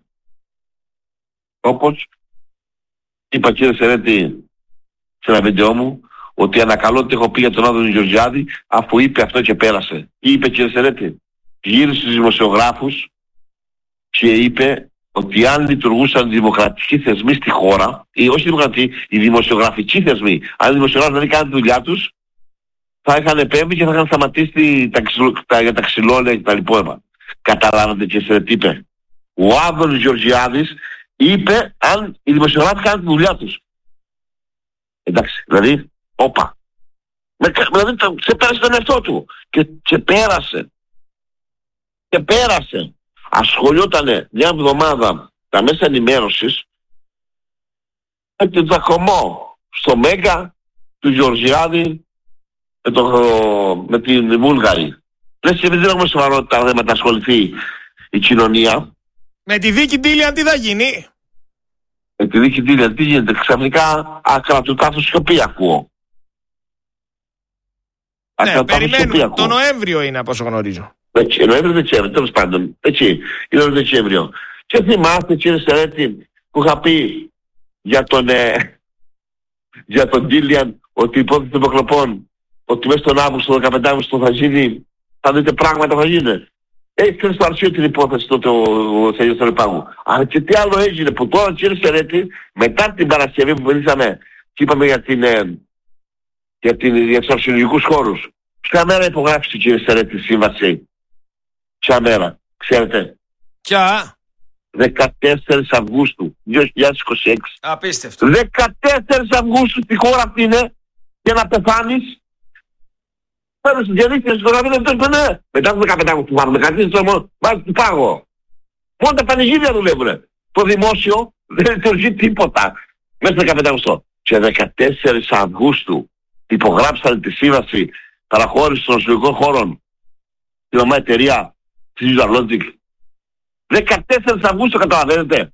Όπως είπα, κύριε Σερέτη, σε ένα βίντεο μου, ότι ανακαλώ ότι έχω πει για τον Άδωνη Γεωργιάδη αφού είπε αυτό και πέρασε. Τι είπε, κύριε Σερέτη? Γύρισε στους δημοσιογράφους και είπε ότι αν λειτουργούσαν δημοκρατικοί θεσμοί στη χώρα, ή όχι οι δημοσιογραφικοί θεσμοί, αν οι δημοσιογράφοι δεν κάνουν τη δουλειά τους, θα είχαν επέμβει και θα είχαν σταματήσει για τα ξυλόλαια και τα λοιπόμενα. Καταλάβατε, κύριε Σερέτη, είπε? Ο Άδωνης Γεωργιάδης είπε αν οι δημοσιογράφοι κάνουν τη δουλειά τους. Εντάξει, δηλαδή, όπα. Δηλαδή ξεπέρασε τον εαυτό του. Και ξεπέρασε. Ασχολιότανε μια εβδομάδα τα μέσα ενημέρωσης με τον Τζακωμό στο Μέγκα του Γεωργιάδη με την Βούλγαρη. Λες και δεν έχουμε σοβαρότητα να μετασχοληθεί η κοινωνία. Με τη δίκη Ντίλιαν τι θα γίνει? Με τη δίκη Ντίλιαν τι γίνεται? Ξαφνικά ακρατουτάθου σιωπή ακούω. Ναι, περιμένουμε. Το Νοέμβριο είναι από όσο γνωρίζω. Νοέμβριο-Δεκέμβριο, τέλος πάντων. Έτσι, είναι το Δεκέμβριο. Και θυμάστε, κύριε Σερέτη, που είχα πει για τον Ντίλιαν ότι η υπόθεση των υποκλοπών, ότι μέσα στον Αύγουστο, 15 Αύγουστο θα γίνει, θα δείτε πράγματα θα γίνει. Έχει κάνει στο αρχείο την υπόθεση τότε ο Σέγιος Τολεπάγου. Αλλά και τι άλλο έγινε που τώρα, κύριε Σερέτη, μετά την Παρασκευή που μιλήσαμε και είπαμε για τους αρχαιολογικούς χώρους. Ποια μέρα υπογράψει, κύριε Σερέτη, η σύμβαση? Ποια μέρα, ξέρετε? Ποια? 14 Αυγούστου 2026. Απίστευτο. 14 Αυγούστου στη χώρα αυτή είναι και να πεθάνεις. Παίρνω στις διαδίκτυες στο γραφείο δεν ναι. Μετά το 15 Αυγούστου πάρουμε κάτι, βάζει του πάγο. Μόνο τα πανηγύρια δουλεύουνε. Το δημόσιο δεν λειτουργεί τίποτα. Μέσα στο 15 Αυγούστου. Και 14 Αυγούστου υπογράψανε τη σύμβαση παραχώρηση των συλλογικών χώρων την ομάδα εταιρεία της User 14 Αυγούστου, καταλαβαίνετε.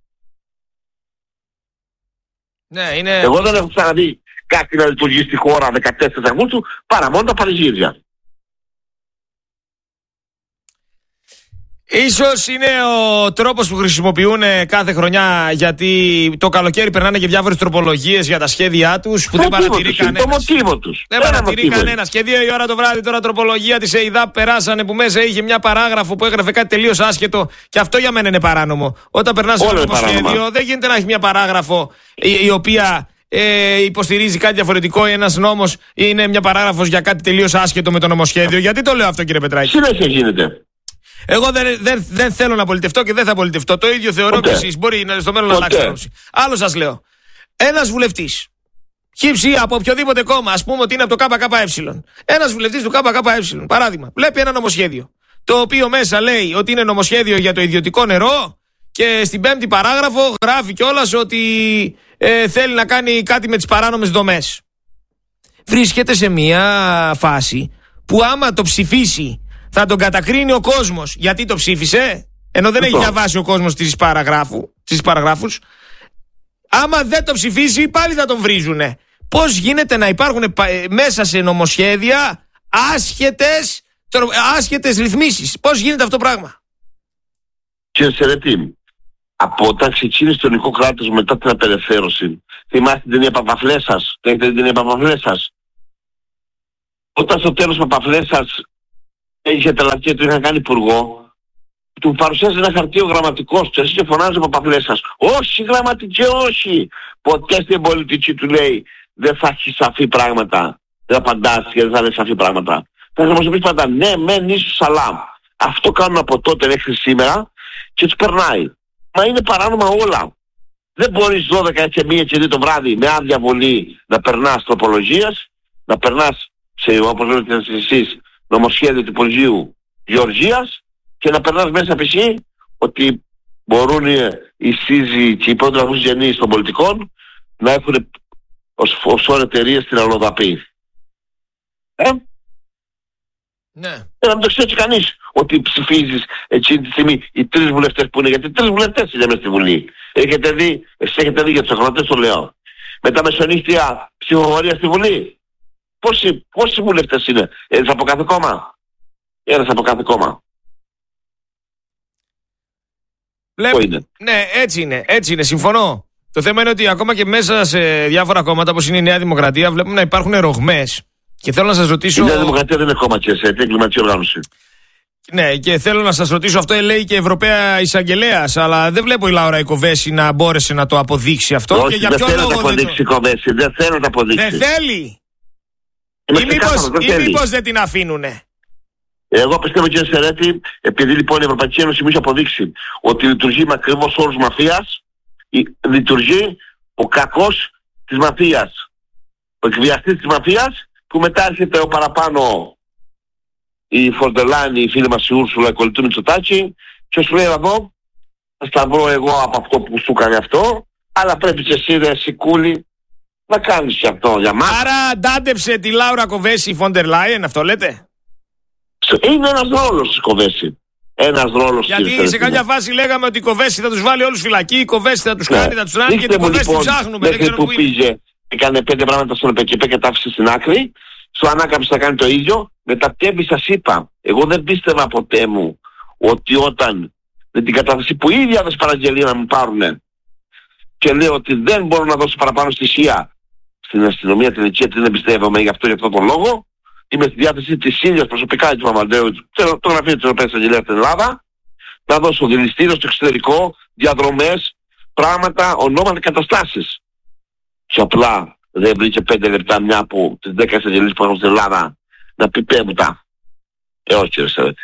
Ναι, είναι... Εγώ δεν έχω ξαναδεί κάτι να λειτουργεί στη χώρα 14 Αυγούστου παρά μόνο τα πανηγύρια. Ίσως είναι ο τρόπος που χρησιμοποιούν κάθε χρονιά, γιατί το καλοκαίρι περνάνε και διάφορες τροπολογίες για τα σχέδιά τους που δεν παρατηρεί κανένας. Το μοτίβο τους. Δεν παρατηρεί κανένας. Και 2 η ώρα το βράδυ τώρα τροπολογία της ΕΙΔΑΠ περάσανε που μέσα είχε μια παράγραφο που έγραφε κάτι τελείως άσχετο. Και αυτό για μένα είναι παράνομο. Όταν περνάς ένα νομοσχέδιο δεν γίνεται να έχει μια παράγραφο η οποία υποστηρίζει κάτι διαφορετικό ή ένας νόμος είναι μια παράγραφος για κάτι τελείως άσχετο με το νομοσχέδιο. Γιατί το λέω αυτό, κύριε Πετράκη? Συνέχεια γίνεται. Εγώ δεν θέλω να πολιτευτώ και δεν θα πολιτευτώ. Το ίδιο θεωρώ και εσείς. Μπορεί στο μέλλον να αλλάξει άποψη. Άλλο σας λέω. Ένας βουλευτής, χύψη από οποιοδήποτε κόμμα, ας πούμε ότι είναι από το ΚΚΕ. Ένας βουλευτής του ΚΚΕ, παράδειγμα, βλέπει ένα νομοσχέδιο. Το οποίο μέσα λέει ότι είναι νομοσχέδιο για το ιδιωτικό νερό και στην 5η παράγραφο γράφει κιόλας ότι θέλει να κάνει κάτι με τις παράνομες δομές. Βρίσκεται σε μια φάση που άμα το ψηφίσει θα τον ο κόσμος γιατί το ψήφισε, ενώ δεν έχει διαβάσει ο κόσμος τις παραγράφους. Άμα δεν το ψηφίσει πάλι θα τον βρίζουνε. Πώς γίνεται να υπάρχουν μέσα σε νομοσχέδια άσχετες ρυθμίσεις? Πώς γίνεται αυτό το πράγμα? Κύριε Σερέτη, από όταν ξεκίνησε το ελληνικό κράτος μετά την απελευθέρωση, θυμάστε την ταινία Παπαφλέσσας? Έχετε την ταινία Παπαφλέσσας? Όταν στο τέλος Παπαφλέσσας είχε τρελαθεί και του είχαν κάνει υπουργό, του παρουσιάζει ένα χαρτί ο γραμματικός του και φωνάζει ο Παπαφλέσσας. Όχι γραμματικέ, όχι! Ποτέ στην πολιτική του λέει δεν θα έχει σαφή πράγματα. Δεν απαντάς και δεν θα είναι σαφή πράγματα. Θα μας πεις πάντα ναι, μεν ίσως σαλάμ. Αυτό κάνουν από τότε μέχρι σήμερα και τους περνάει. Μα είναι παράνομα όλα. Δεν μπορείς 12 και 1 και 2 το βράδυ με άδεια βολή να περνάς τροπολογίες, να περνάς σε, όπως λέτε εσείς, νομοσχέδιο του Υπουργείου Γεωργίας και να περνάς μέσα από εσύ ότι μπορούν οι σύζυγοι και οι πρώτοι γενείς των πολιτικών να έχουν ως εταιρείες στην αλλοδαπή. Ναι. Να μην το ξέρει κανείς ότι ψηφίζεις εκείνη τη στιγμή οι 3 βουλευτές που είναι, γιατί 3 βουλευτές είναι μέσα στη Βουλή. Έχετε δει, εσείς έχετε δει για τους ακροατές το λέω. Με τα μεσονύχτια ψηφοφορία στη Βουλή. Πόσοι βουλευτές είναι? Ένας από κάθε κόμμα. Ένας από κάθε κόμμα. Ναι, έτσι είναι, συμφωνώ. Το θέμα είναι ότι ακόμα και μέσα σε διάφορα κόμματα όπως είναι η Νέα Δημοκρατία βλέπουμε να υπάρχουν ρογμές. Και θέλω να σας ρωτήσω... Η Νέα Δημοκρατία δεν είναι κόμμα και σε εγκληματική οργάνωση. Ναι, και θέλω να σας ρωτήσω, αυτό λέει και η Ευρωπαία Εισαγγελέας, αλλά δεν βλέπω η Λάουρα η Κοβέση να μπόρεσε να το αποδείξει αυτό. Όχι, και για δεν ποιο θέλω να λόγο το αποδείξει η Κοβέση, δεν θέλω να το αποδείξει. Δεν θέλει. Ή μήπως δεν την αφήνουνε? Εγώ πιστεύω, κύριε Σερέτη, επειδή λοιπόν η Ευρωπαϊκή Ένωση μου έχει αποδείξει ότι λειτουργεί με ακριβώς όρους μαφίας, λειτουργεί ο κακός της μαφίας. ο εκβιαστής της μαφίας, που μετά έρχεται ο παραπάνω η Φορντελάνη, η φίλη μας η Ούρσουλα, η κολλητού Μητσοτάκη, και σου λέει εδώ, θα σταυρώ εγώ από αυτό που σου έκανε αυτό, αλλά πρέπει και εσύ ρε Σικούλη να κάνεις και αυτό για μας. Άρα αντάντεψε τη Λάουρα Κοβέση η Φόντερ Λάιεν, αυτό λέτε? Είναι ένας ρόλος της Κοβέση. Ένας ρόλος. Γιατί σε κάποια φάση λέγαμε ότι η Κοβέση θα τους βάλει όλους φυλακή, η Κοβέση θα τους κάνει, θα τους ράνει, και την Κοβέση την ψάχνουμε. Μέχρι που πήγε, έκανε 5 πράγματα στον ΕΠΕΚΕΠΕ και τα άφησε στην άκρη, στο ανάκαμψη θα κάνει το ίδιο. Μεταπτεύει, σας είπα, εγώ δεν πίστευα ποτέ μου ότι όταν με την κατάθεση που ήδη έδωσε παραγγελία να μου πάρουνε και λέω ότι δεν μπορώ να δώσω παραπάνω στοιχεία στην αστυνομία την εκεί, δεν εμπιστεύομαι γι' αυτό τον λόγο, είμαι στη διάθεση της ίδιας προσωπικά του Παπαντρέου, το γραφείο της Ευρωπαϊκής Αγγελίας στην Ελλάδα, να δώσω δηληστήριο στο εξωτερικό, διαδρομές, πράγματα, ονόματα, καταστάσεις. Και απλά δεν βρήκε 5 λεπτά μια από τις 10 αγγελίες που έχουν στην Ελλάδα να πει πέμπουτα. Όχι κύριε Στερέτη.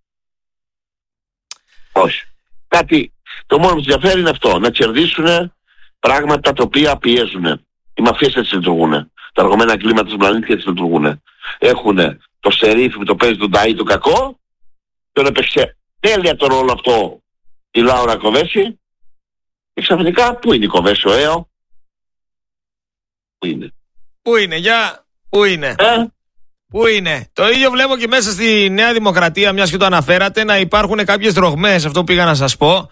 Όχι. Κάτι, το μόνο που τους ενδιαφέρει είναι αυτό, να κερδίσουν πράγματα τα οποία πιέζουν. Οι μαφίες έτσι λειτουργούν. Τα αργωμένα κλίματα του πλανήτη έτσι λειτουργούν. Έχουν το σερίφι που το παίζει τον Ταΐ το κακό, τον έπαιξε τέλεια το ρόλο αυτό η Λάουρα Κοβέση, και ξαφνικά πού είναι η Κοβέση ο ΑΕΟ? Πού είναι? Πού είναι, πού είναι? Πού είναι? Το ίδιο βλέπω και μέσα στη Νέα Δημοκρατία, μιας και το αναφέρατε, να υπάρχουν κάποιες δρογμές, αυτό πήγα να σας πω,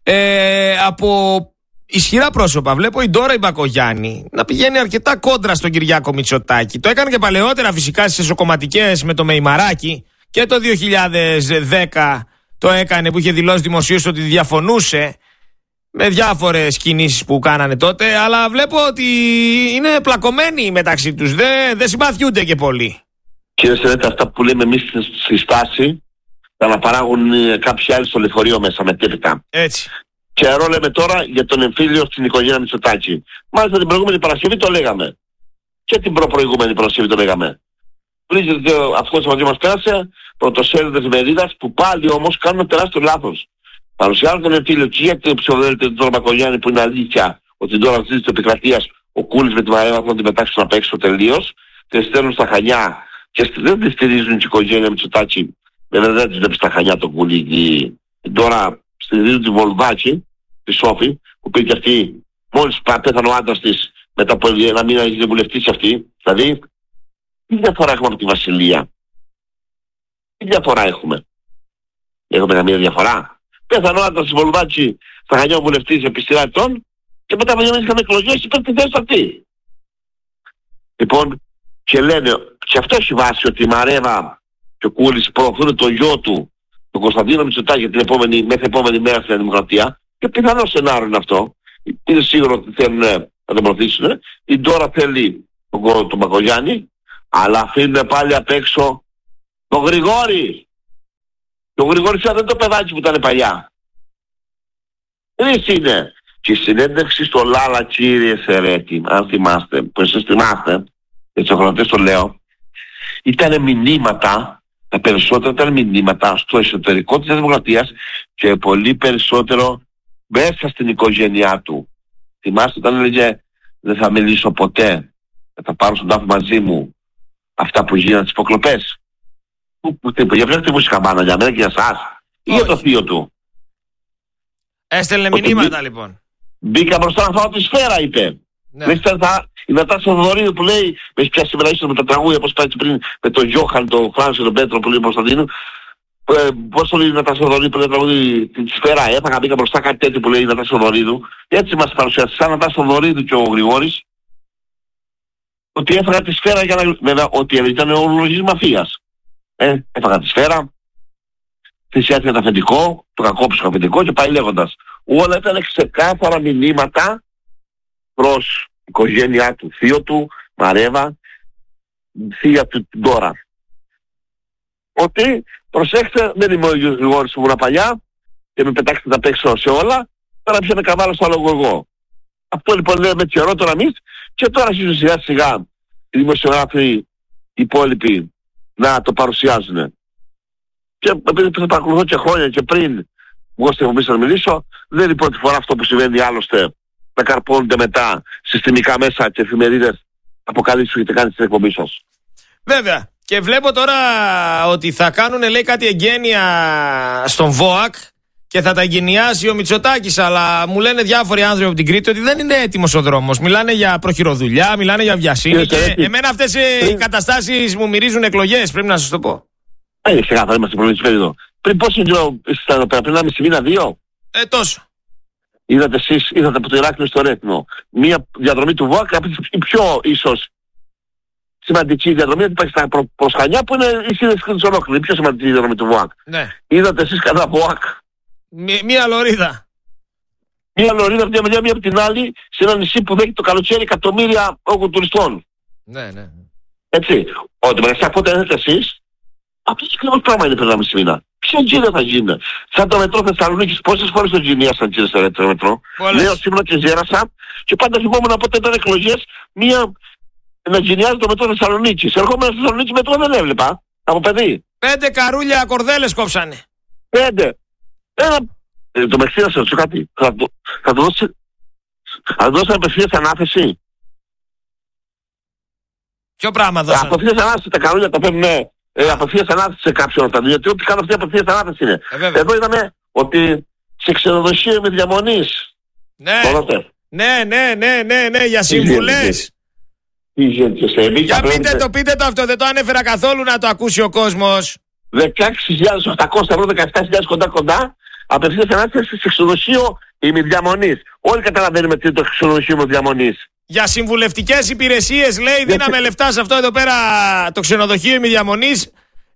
από ισχυρά πρόσωπα. Βλέπω η Ντόρα η Μπακογιάννη να πηγαίνει αρκετά κόντρα στον Κυριάκο Μητσοτάκη. Το έκανε και παλαιότερα φυσικά στις εσωκομματικές με το Μεϊμαράκι, και το 2010 το έκανε, που είχε δηλώσει δημοσίως ότι διαφωνούσε με διάφορες κινήσεις που κάνανε τότε, αλλά βλέπω ότι είναι πλακωμένοι μεταξύ τους, δεν συμπαθιούνται και πολύ. Κύριε Στερέτη, αυτά που λέμε εμείς στη στάση θα αναπαράγουν κάποιοι άλλοι στο λεωφορείο μέσα μετέπειτα. Έτσι. Και αερό λέμε τώρα για τον εμφύλιο στην οικογένεια Μητσοτάκη. Μάλιστα την προηγούμενη Παρασκευή το λέγαμε. Και την προηγούμενη Παρασκευή το λέγαμε. Βρίσκεται αυτός μαζί μας πέρασε, πρωτοσέλιδες μερίδας, που πάλι όμως κάνουν τεράστιο λάθος. Παρουσιάζουν τον εμφύλιο και για την ψηφοδέλτιο του Ντόρα Μπακογιάννη, που είναι αλήθεια ότι τώρα αυτή τη επικρατεία ο Κούλης με τη Μαρέβα θα την πετάξουν απ' έξω τελείως. Τη στέλνουν στα Χανιά και δεν τη στηρίζουν η οικογένεια Μητσοτάκη. Βέβαια δεν τη βλέπει στα Χανιά τον Κούλη. Τώρα στηρίζουν τη Βολδάκη, τη Σόφη, που πήγε αυτή μόλις πέθανε ο άντρας της, μετά από ένα μήνα έγινε βουλευτής αυτή. Δηλαδή, τι διαφορά έχουμε από τη Βασιλεία? Τι διαφορά έχουμε? Έχουμε καμία διαφορά? Πέθανε ο άντρας της Βολδάκη στα Χανιά ο βουλευτής επί σειρά ετών, και μετά από 2 μήνες είχαμε εκλογές υπέρ τη θέση αυτή. Λοιπόν, και λένε, και αυτό έχει βάση ότι η Μαρέβα και ο Κούλης προωθούν το γιο του, τον Κωνσταντίνο Μητσοτάκη, για την μέχρι επόμενη μέρα στην Δημοκρατία, και πιθανό σενάριο είναι αυτό. Είναι σίγουρο ότι θέλουν να τον προωθήσουν. Η Ντόρα θέλει τον Μπακογιάννη, αλλά αφήνουν πάλι απ' έξω τον Γρηγόρη. Τον Γρηγόρη δεν είναι το παιδάκι που ήταν παλιά. Εσείς είναι. Και η συνέντευξη στο Λάλα, κύριε Σερέτη, αν θυμάστε, που εσείς θυμάστε, για τους ακροατές το λέω, ήταν μηνύματα, τα περισσότερα ήταν μηνύματα στο εσωτερικό της Δημοκρατίας και πολύ περισσότερο μέσα στην οικογένειά του. Θυμάστε όταν έλεγε δεν θα μιλήσω ποτέ, θα πάρω στον τάφο μαζί μου αυτά που γίνανε τις υποκλοπές? Για ποια χτυπούσε καμπάνα, για μένα και για εσάς ή για το θείο του? Έστελνε μηνύματα λοιπόν. Μπήκα μπροστά να φάω τη σφαίρα, είπε. Ναι. Η Νατάσα Θοδωρίδου που λέει, με έχει πιάσει σήμερα ίσως με τα τραγούδια, όπως πάει πριν με τον Γιώχαν, τον Φράνσο και τον Πέτρο που λέει Κωνσταντίνου. Πώς το λέει η Νατάσα Θοδωρίδου που λέει τραγούδι τη σφαίρα? Έφαγα, μπήκα μπροστά, κάτι τέτοιο που λέει η Νατάσα Θοδωρίδου. Έτσι μας παρουσιάζει σαν Νατάσα Θοδωρίδου και ο Γρηγόρης, ότι έφαγα τη σφαίρα για να. Βέβαια, ότι ήταν ο ορολογής μαφίας. Έφαγα τη σφαίρα, θυσιάστηκε το αφεντικό, το κακόψυχο αφεντικό και πάει λέγοντας. Όλα ήταν ξεκάθαρα μηνύματα προς οικογένειά του, θείο του, Μαρέβα, θεία του Ντόρα. Ότι προσέξτε, δεν είμαι ο ίδιος Γρηγόρης που ήμουν παλιά και με πετάξετε να παίξω σε όλα, τώρα πια με καβάλω στο λόγο εγώ. Αυτό λοιπόν λέμε καιρό τώρα εμείς, και τώρα σιγά σιγά οι δημοσιογράφοι οι υπόλοιποι να το παρουσιάζουν. Και επειδή θα παρακολουθώ και χρόνια και πριν εγώ στην εκπομπή να μιλήσω, δεν είναι η πρώτη φορά αυτό που συμβαίνει άλλωστε, να καρπώνονται μετά συστημικά μέσα και εφημερίδες αποκαλύψεις που έχετε κάνει στην εκπομπή σας. Βέβαια. Και βλέπω τώρα ότι θα κάνουν, λέει, κάτι εγγένεια στον ΒΟΑΚ και θα τα εγκαινιάσει ο Μητσοτάκης. Αλλά μου λένε διάφοροι άνθρωποι από την Κρήτη ότι δεν είναι έτοιμος ο δρόμος. Μιλάνε για προχειροδουλειά, μιλάνε για βιασύνη. Και εμένα αυτές οι καταστάσεις μου μυρίζουν εκλογές, πρέπει να σας το πω. Ξεκάθαρα, είμαστε προβλητική περίοδο. Πριν πόσο καιρό ήσασταν εδώ πέρα, πριν 1,5 μήνα, 2? Τόσο. Είδατε εσείς, ήρθατε από το Ηράκλειο στο Ρέθινο. Μία διαδρομή του ΒΟΑΚ από τις πιο ίσως σημαντική διαδρομή, γιατί υπάρχει στα Προσχανιά που είναι η σύνδεση της ολόκληρη, η πιο σημαντική διαδρομή του ΒΟΑΚ. Ναι. Είδατε εσείς κατά ΒΟΑΚ. Μία λωρίδα. Μία λωρίδα από τη μια μία από την άλλη, σε ένα νησί που δέχεται το καλοκαίρι εκατομμύρια όγκων τουριστών. Ναι. Έτσι. Ότι μεταξύ πότε έρθετε εσείς, αυτό το ακριβώς πράγμα είναι πριν 1,5 μήνα. Ποιο τζίρε θα γίνει? Σαν το μετρό Θεσσαλονίκης, πόσες φορές το τζινίασαν τζίρε στο μετρό? Λέω σήμερα και ζέρασα και πάντα θυμόμουν πότε ήταν εκλογές να τζινιάζει το μετρό Θεσσαλονίκης. Ερχόμενα στη Θεσσαλονίκη μετρό δεν έβλεπα από παιδί. 5 καρούλια κορδέλες κόψανε. 5. Το Μεξί να σε ρωτήσω κάτι. Θα το δώσει απευθείας ανάθεση? Ποιο πράγμα δώσανε? Απευθείας ανάθεση τα καρούλια τα παίρνουν απευθείας ανάθεση σε κάποιον από τα δύο. Γιατί ό,τι κάνω αυτή απευθείας ανάθεση είναι. Εδώ είδαμε ότι σε ξενοδοχείο με διαμονής. Ναι, για συμβουλές. Για πείτε το αυτό, δεν το ανέφερα καθόλου να το ακούσει ο κόσμος. 16.800 ευρώ, 17.000 κοντά, απευθείας ανάθεση σε ξενοδοχείο ημιδιαμονής. Όλοι καταλαβαίνουμε τι είναι το ξενοδοχείο ημιδιαμονής. Για συμβουλευτικές υπηρεσίες, λέει, δίναμε λεφτά σε αυτό εδώ πέρα το ξενοδοχείο ημιδιαμονής.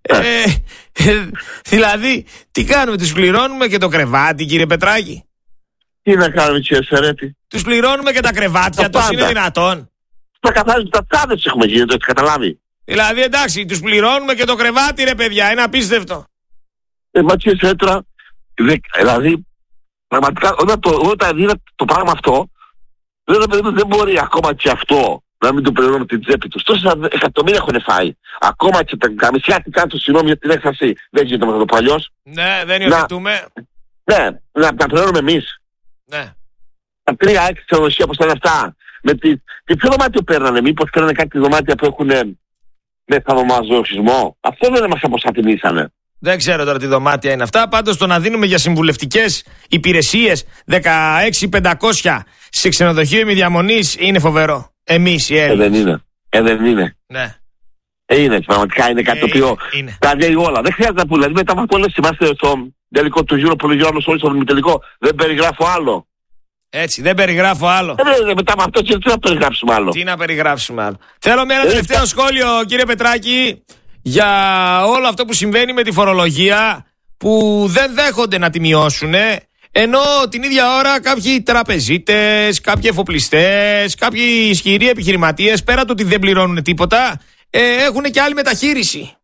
Δηλαδή, τι κάνουμε, τους πληρώνουμε και το κρεβάτι, κύριε Πετράκη? Τι να κάνουμε, κύριε Σερέτη? Τους πληρώνουμε και τα κρεβάτια τους, είναι δυνατόν? Τα καθάριζουν τα τσάδες έχουμε γίνει, το έχεις καταλάβει. Δηλαδή, εντάξει, τους πληρώνουμε και το κρεβάτι, ρε παιδιά, είναι απίστευτο. Μα κύριε Σερέτη, δηλαδή, πραγματικά, όταν δίνει το πράγμα αυτό, δεν μπορεί ακόμα και αυτό να μην το πληρώνουμε την τσέπη τους. Τόσα εκατομμύρια έχουν φάει. Ακόμα και τα καμισιάτικά του, συγγνώμη για την έκφραση, δεν γίνεται με το πω αλλιώς. Ναι, δεν υιοθετούμε. Ναι, να τα πληρώνουμε εμείς. Ναι. Τα 3-6 ξενοδοχεία όπως ήταν αυτά. Τι ποιο δωμάτιο παίρνανε, μήπως παίρνανε κάτι δωμάτια που έχουν μεθανομαζοχισμό? Αυτό δεν μας αποσαφηνίσανε. Δεν ξέρω τώρα τι δωμάτια είναι αυτά. Πάντως το να δίνουμε για συμβουλευτικές υπηρεσίες 16.500 σε ξενοδοχείο ημιδιαμονής είναι φοβερό. Εμείς οι Έλληνες. Δεν είναι. Ναι. Είναι, πραγματικά είναι κάτι το οποίο τα λέει όλα. Δεν χρειάζεται να πούμε. Δηλαδή μετά από πολλές είμαστε στο τελικό του Euro που λέγει όλος όλοι στον τελικό. Δεν περιγράφω άλλο. Έτσι, δεν περιγράφω άλλο. Μετά από αυτό τι να περιγράψουμε άλλο. Τι να περιγράψουμε άλλο. Θέλω ένα τελευταίο σχόλιο, κύριε Πετράκη, για όλο αυτό που συμβαίνει με τη φορολογία, που δεν δέχονται να τη μειώσουν, ενώ την ίδια ώρα κάποιοι τραπεζίτες, κάποιοι εφοπλιστές, κάποιοι ισχυροί επιχειρηματίες, πέρα του ότι δεν πληρώνουν τίποτα, έχουν και άλλη μεταχείριση.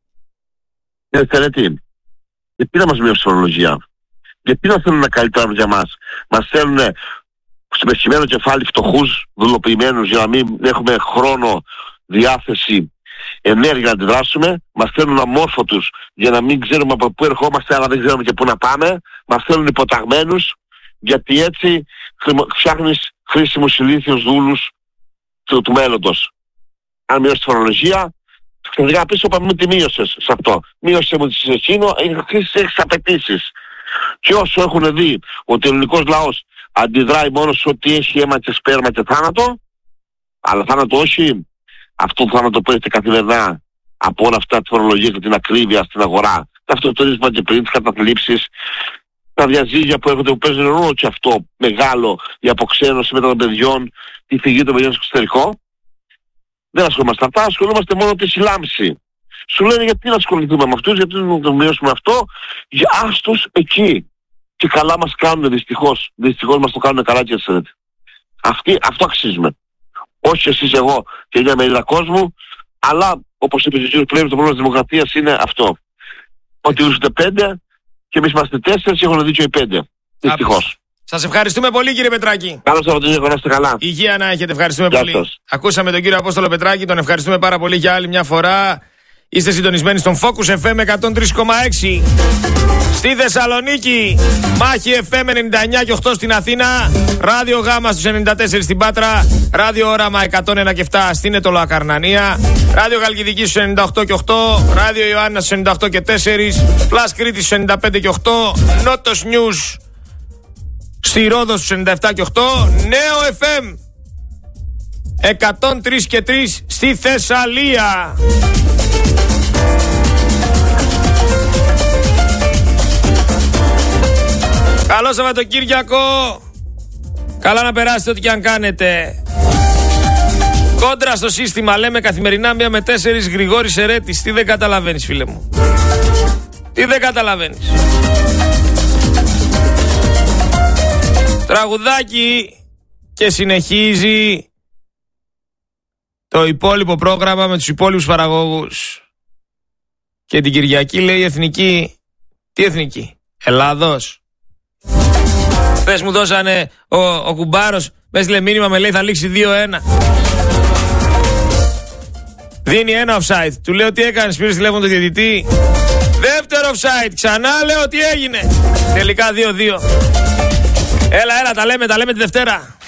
Ξέρετε, γιατί να μας μειώσει η φορολογία? Γιατί να θέλουν να καλύτερα για μας? Μας θέλουν στο μεσημένο κεφάλι φτωχούς, δουλοποιημένους, για να μην έχουμε χρόνο, διάθεση, ενέργεια να αντιδράσουμε. Μας θέλουν αμόρφωτους για να μην ξέρουμε από πού ερχόμαστε, αλλά δεν ξέρουμε και πού να πάμε. Μας θέλουν υποταγμένους, γιατί έτσι φτιάχνεις χρήσιμους ηλίθιους δούλους του μέλλοντος. Αν μειώσεις τη φορολογία, ξαφνικά πίσω είπαμε τι μείωσες σε αυτό. Μείωσες μου σε εκείνο, έχεις απαιτήσεις. Και όσο έχουν δει ότι ο ελληνικός λαός αντιδράει μόνο σε ό,τι έχει αίμα και σπέρμα και θάνατο, αλλά θάνατο όχι, αυτό το θάνατο που έχετε καθημερινά από όλα αυτά τη φορολογία και την ακρίβεια στην αγορά, τα αυτοκτονίσματα και πριν, τις καταθλίψεις, τα διαζύγια που έχετε που παίζουν ρόλο και αυτό μεγάλο, η αποξένωση μετά των παιδιών, τη φυγή των παιδιών στο εξωτερικό. Δεν ασχολούμαστε αυτά, ασχολούμαστε μόνο με τη συλλάμψη. Σου λένε γιατί να ασχοληθούμε με αυτούς, γιατί να το μειώσουμε αυτό, για άστος εκεί. Και καλά μας κάνουν δυστυχώς. Δυστυχώς μας το κάνουν καλά και εσένετε. Αυτό αξίζουμε. Όχι εσείς, εγώ και μια μερίδα κόσμου, αλλά όπως είπε ο κ. Πλεύρης, το πρόβλημα της δημοκρατίας είναι αυτό. Ότι βρίσκονται 5 και εμείς είμαστε 4 και έχουν δίκιο οι 5. Δυστυχώς. Σας ευχαριστούμε πολύ, κύριε Πετράκη. Καλώς Σαββατοκύριακο, να είστε καλά. Υγεία να έχετε, ευχαριστούμε πολύ. Σας. Ακούσαμε τον κύριο Απόστολο Πετράκη, τον ευχαριστούμε πάρα πολύ για άλλη μια φορά Είστε συντονισμένοι στον Focus FM 103,6. Στη Θεσσαλονίκη, Μάχη FM 99 και 8 στην Αθήνα, Ράδιο Γάμα στους 94 στην Πάτρα, Ράδιο Όραμα 101 και 7 στην Ετωλό Ακαρνανία, Ράδιο Γαλκιδική στους 98 και 8, Ράδιο Ιωάννα στους 98 και 4, Plus Κρήτη στους 95 και 8, Νότος News στη Ρόδο στους 97 και 8, Νέο FM 103 και 3 στη Θεσσαλία. Καλό Σαββατοκύριακο. Καλά να περάσετε ό,τι και αν κάνετε. Κόντρα στο σύστημα λέμε καθημερινά 1 με 4 Γρηγόρης Ερέτης. Τι δεν καταλαβαίνεις φίλε μου? Τι δεν καταλαβαίνεις? Τραγουδάκι και συνεχίζει το υπόλοιπο πρόγραμμα με τους υπόλοιπους παραγωγούς. Και την Κυριακή λέει εθνική. Τι εθνική? Ελλάδος. Χθες μου δώσανε ο κουμπάρος, με έστειλε μήνυμα, με λέει θα λήξει 2-1. Δίνει ένα offside. Του λέω τι έκανες, πήρες τηλέφωνο τον διαιτητή? Δεύτερο offside. Ξανά λέω τι έγινε. Τελικά 2-2. Έλα, τα λέμε τη Δευτέρα.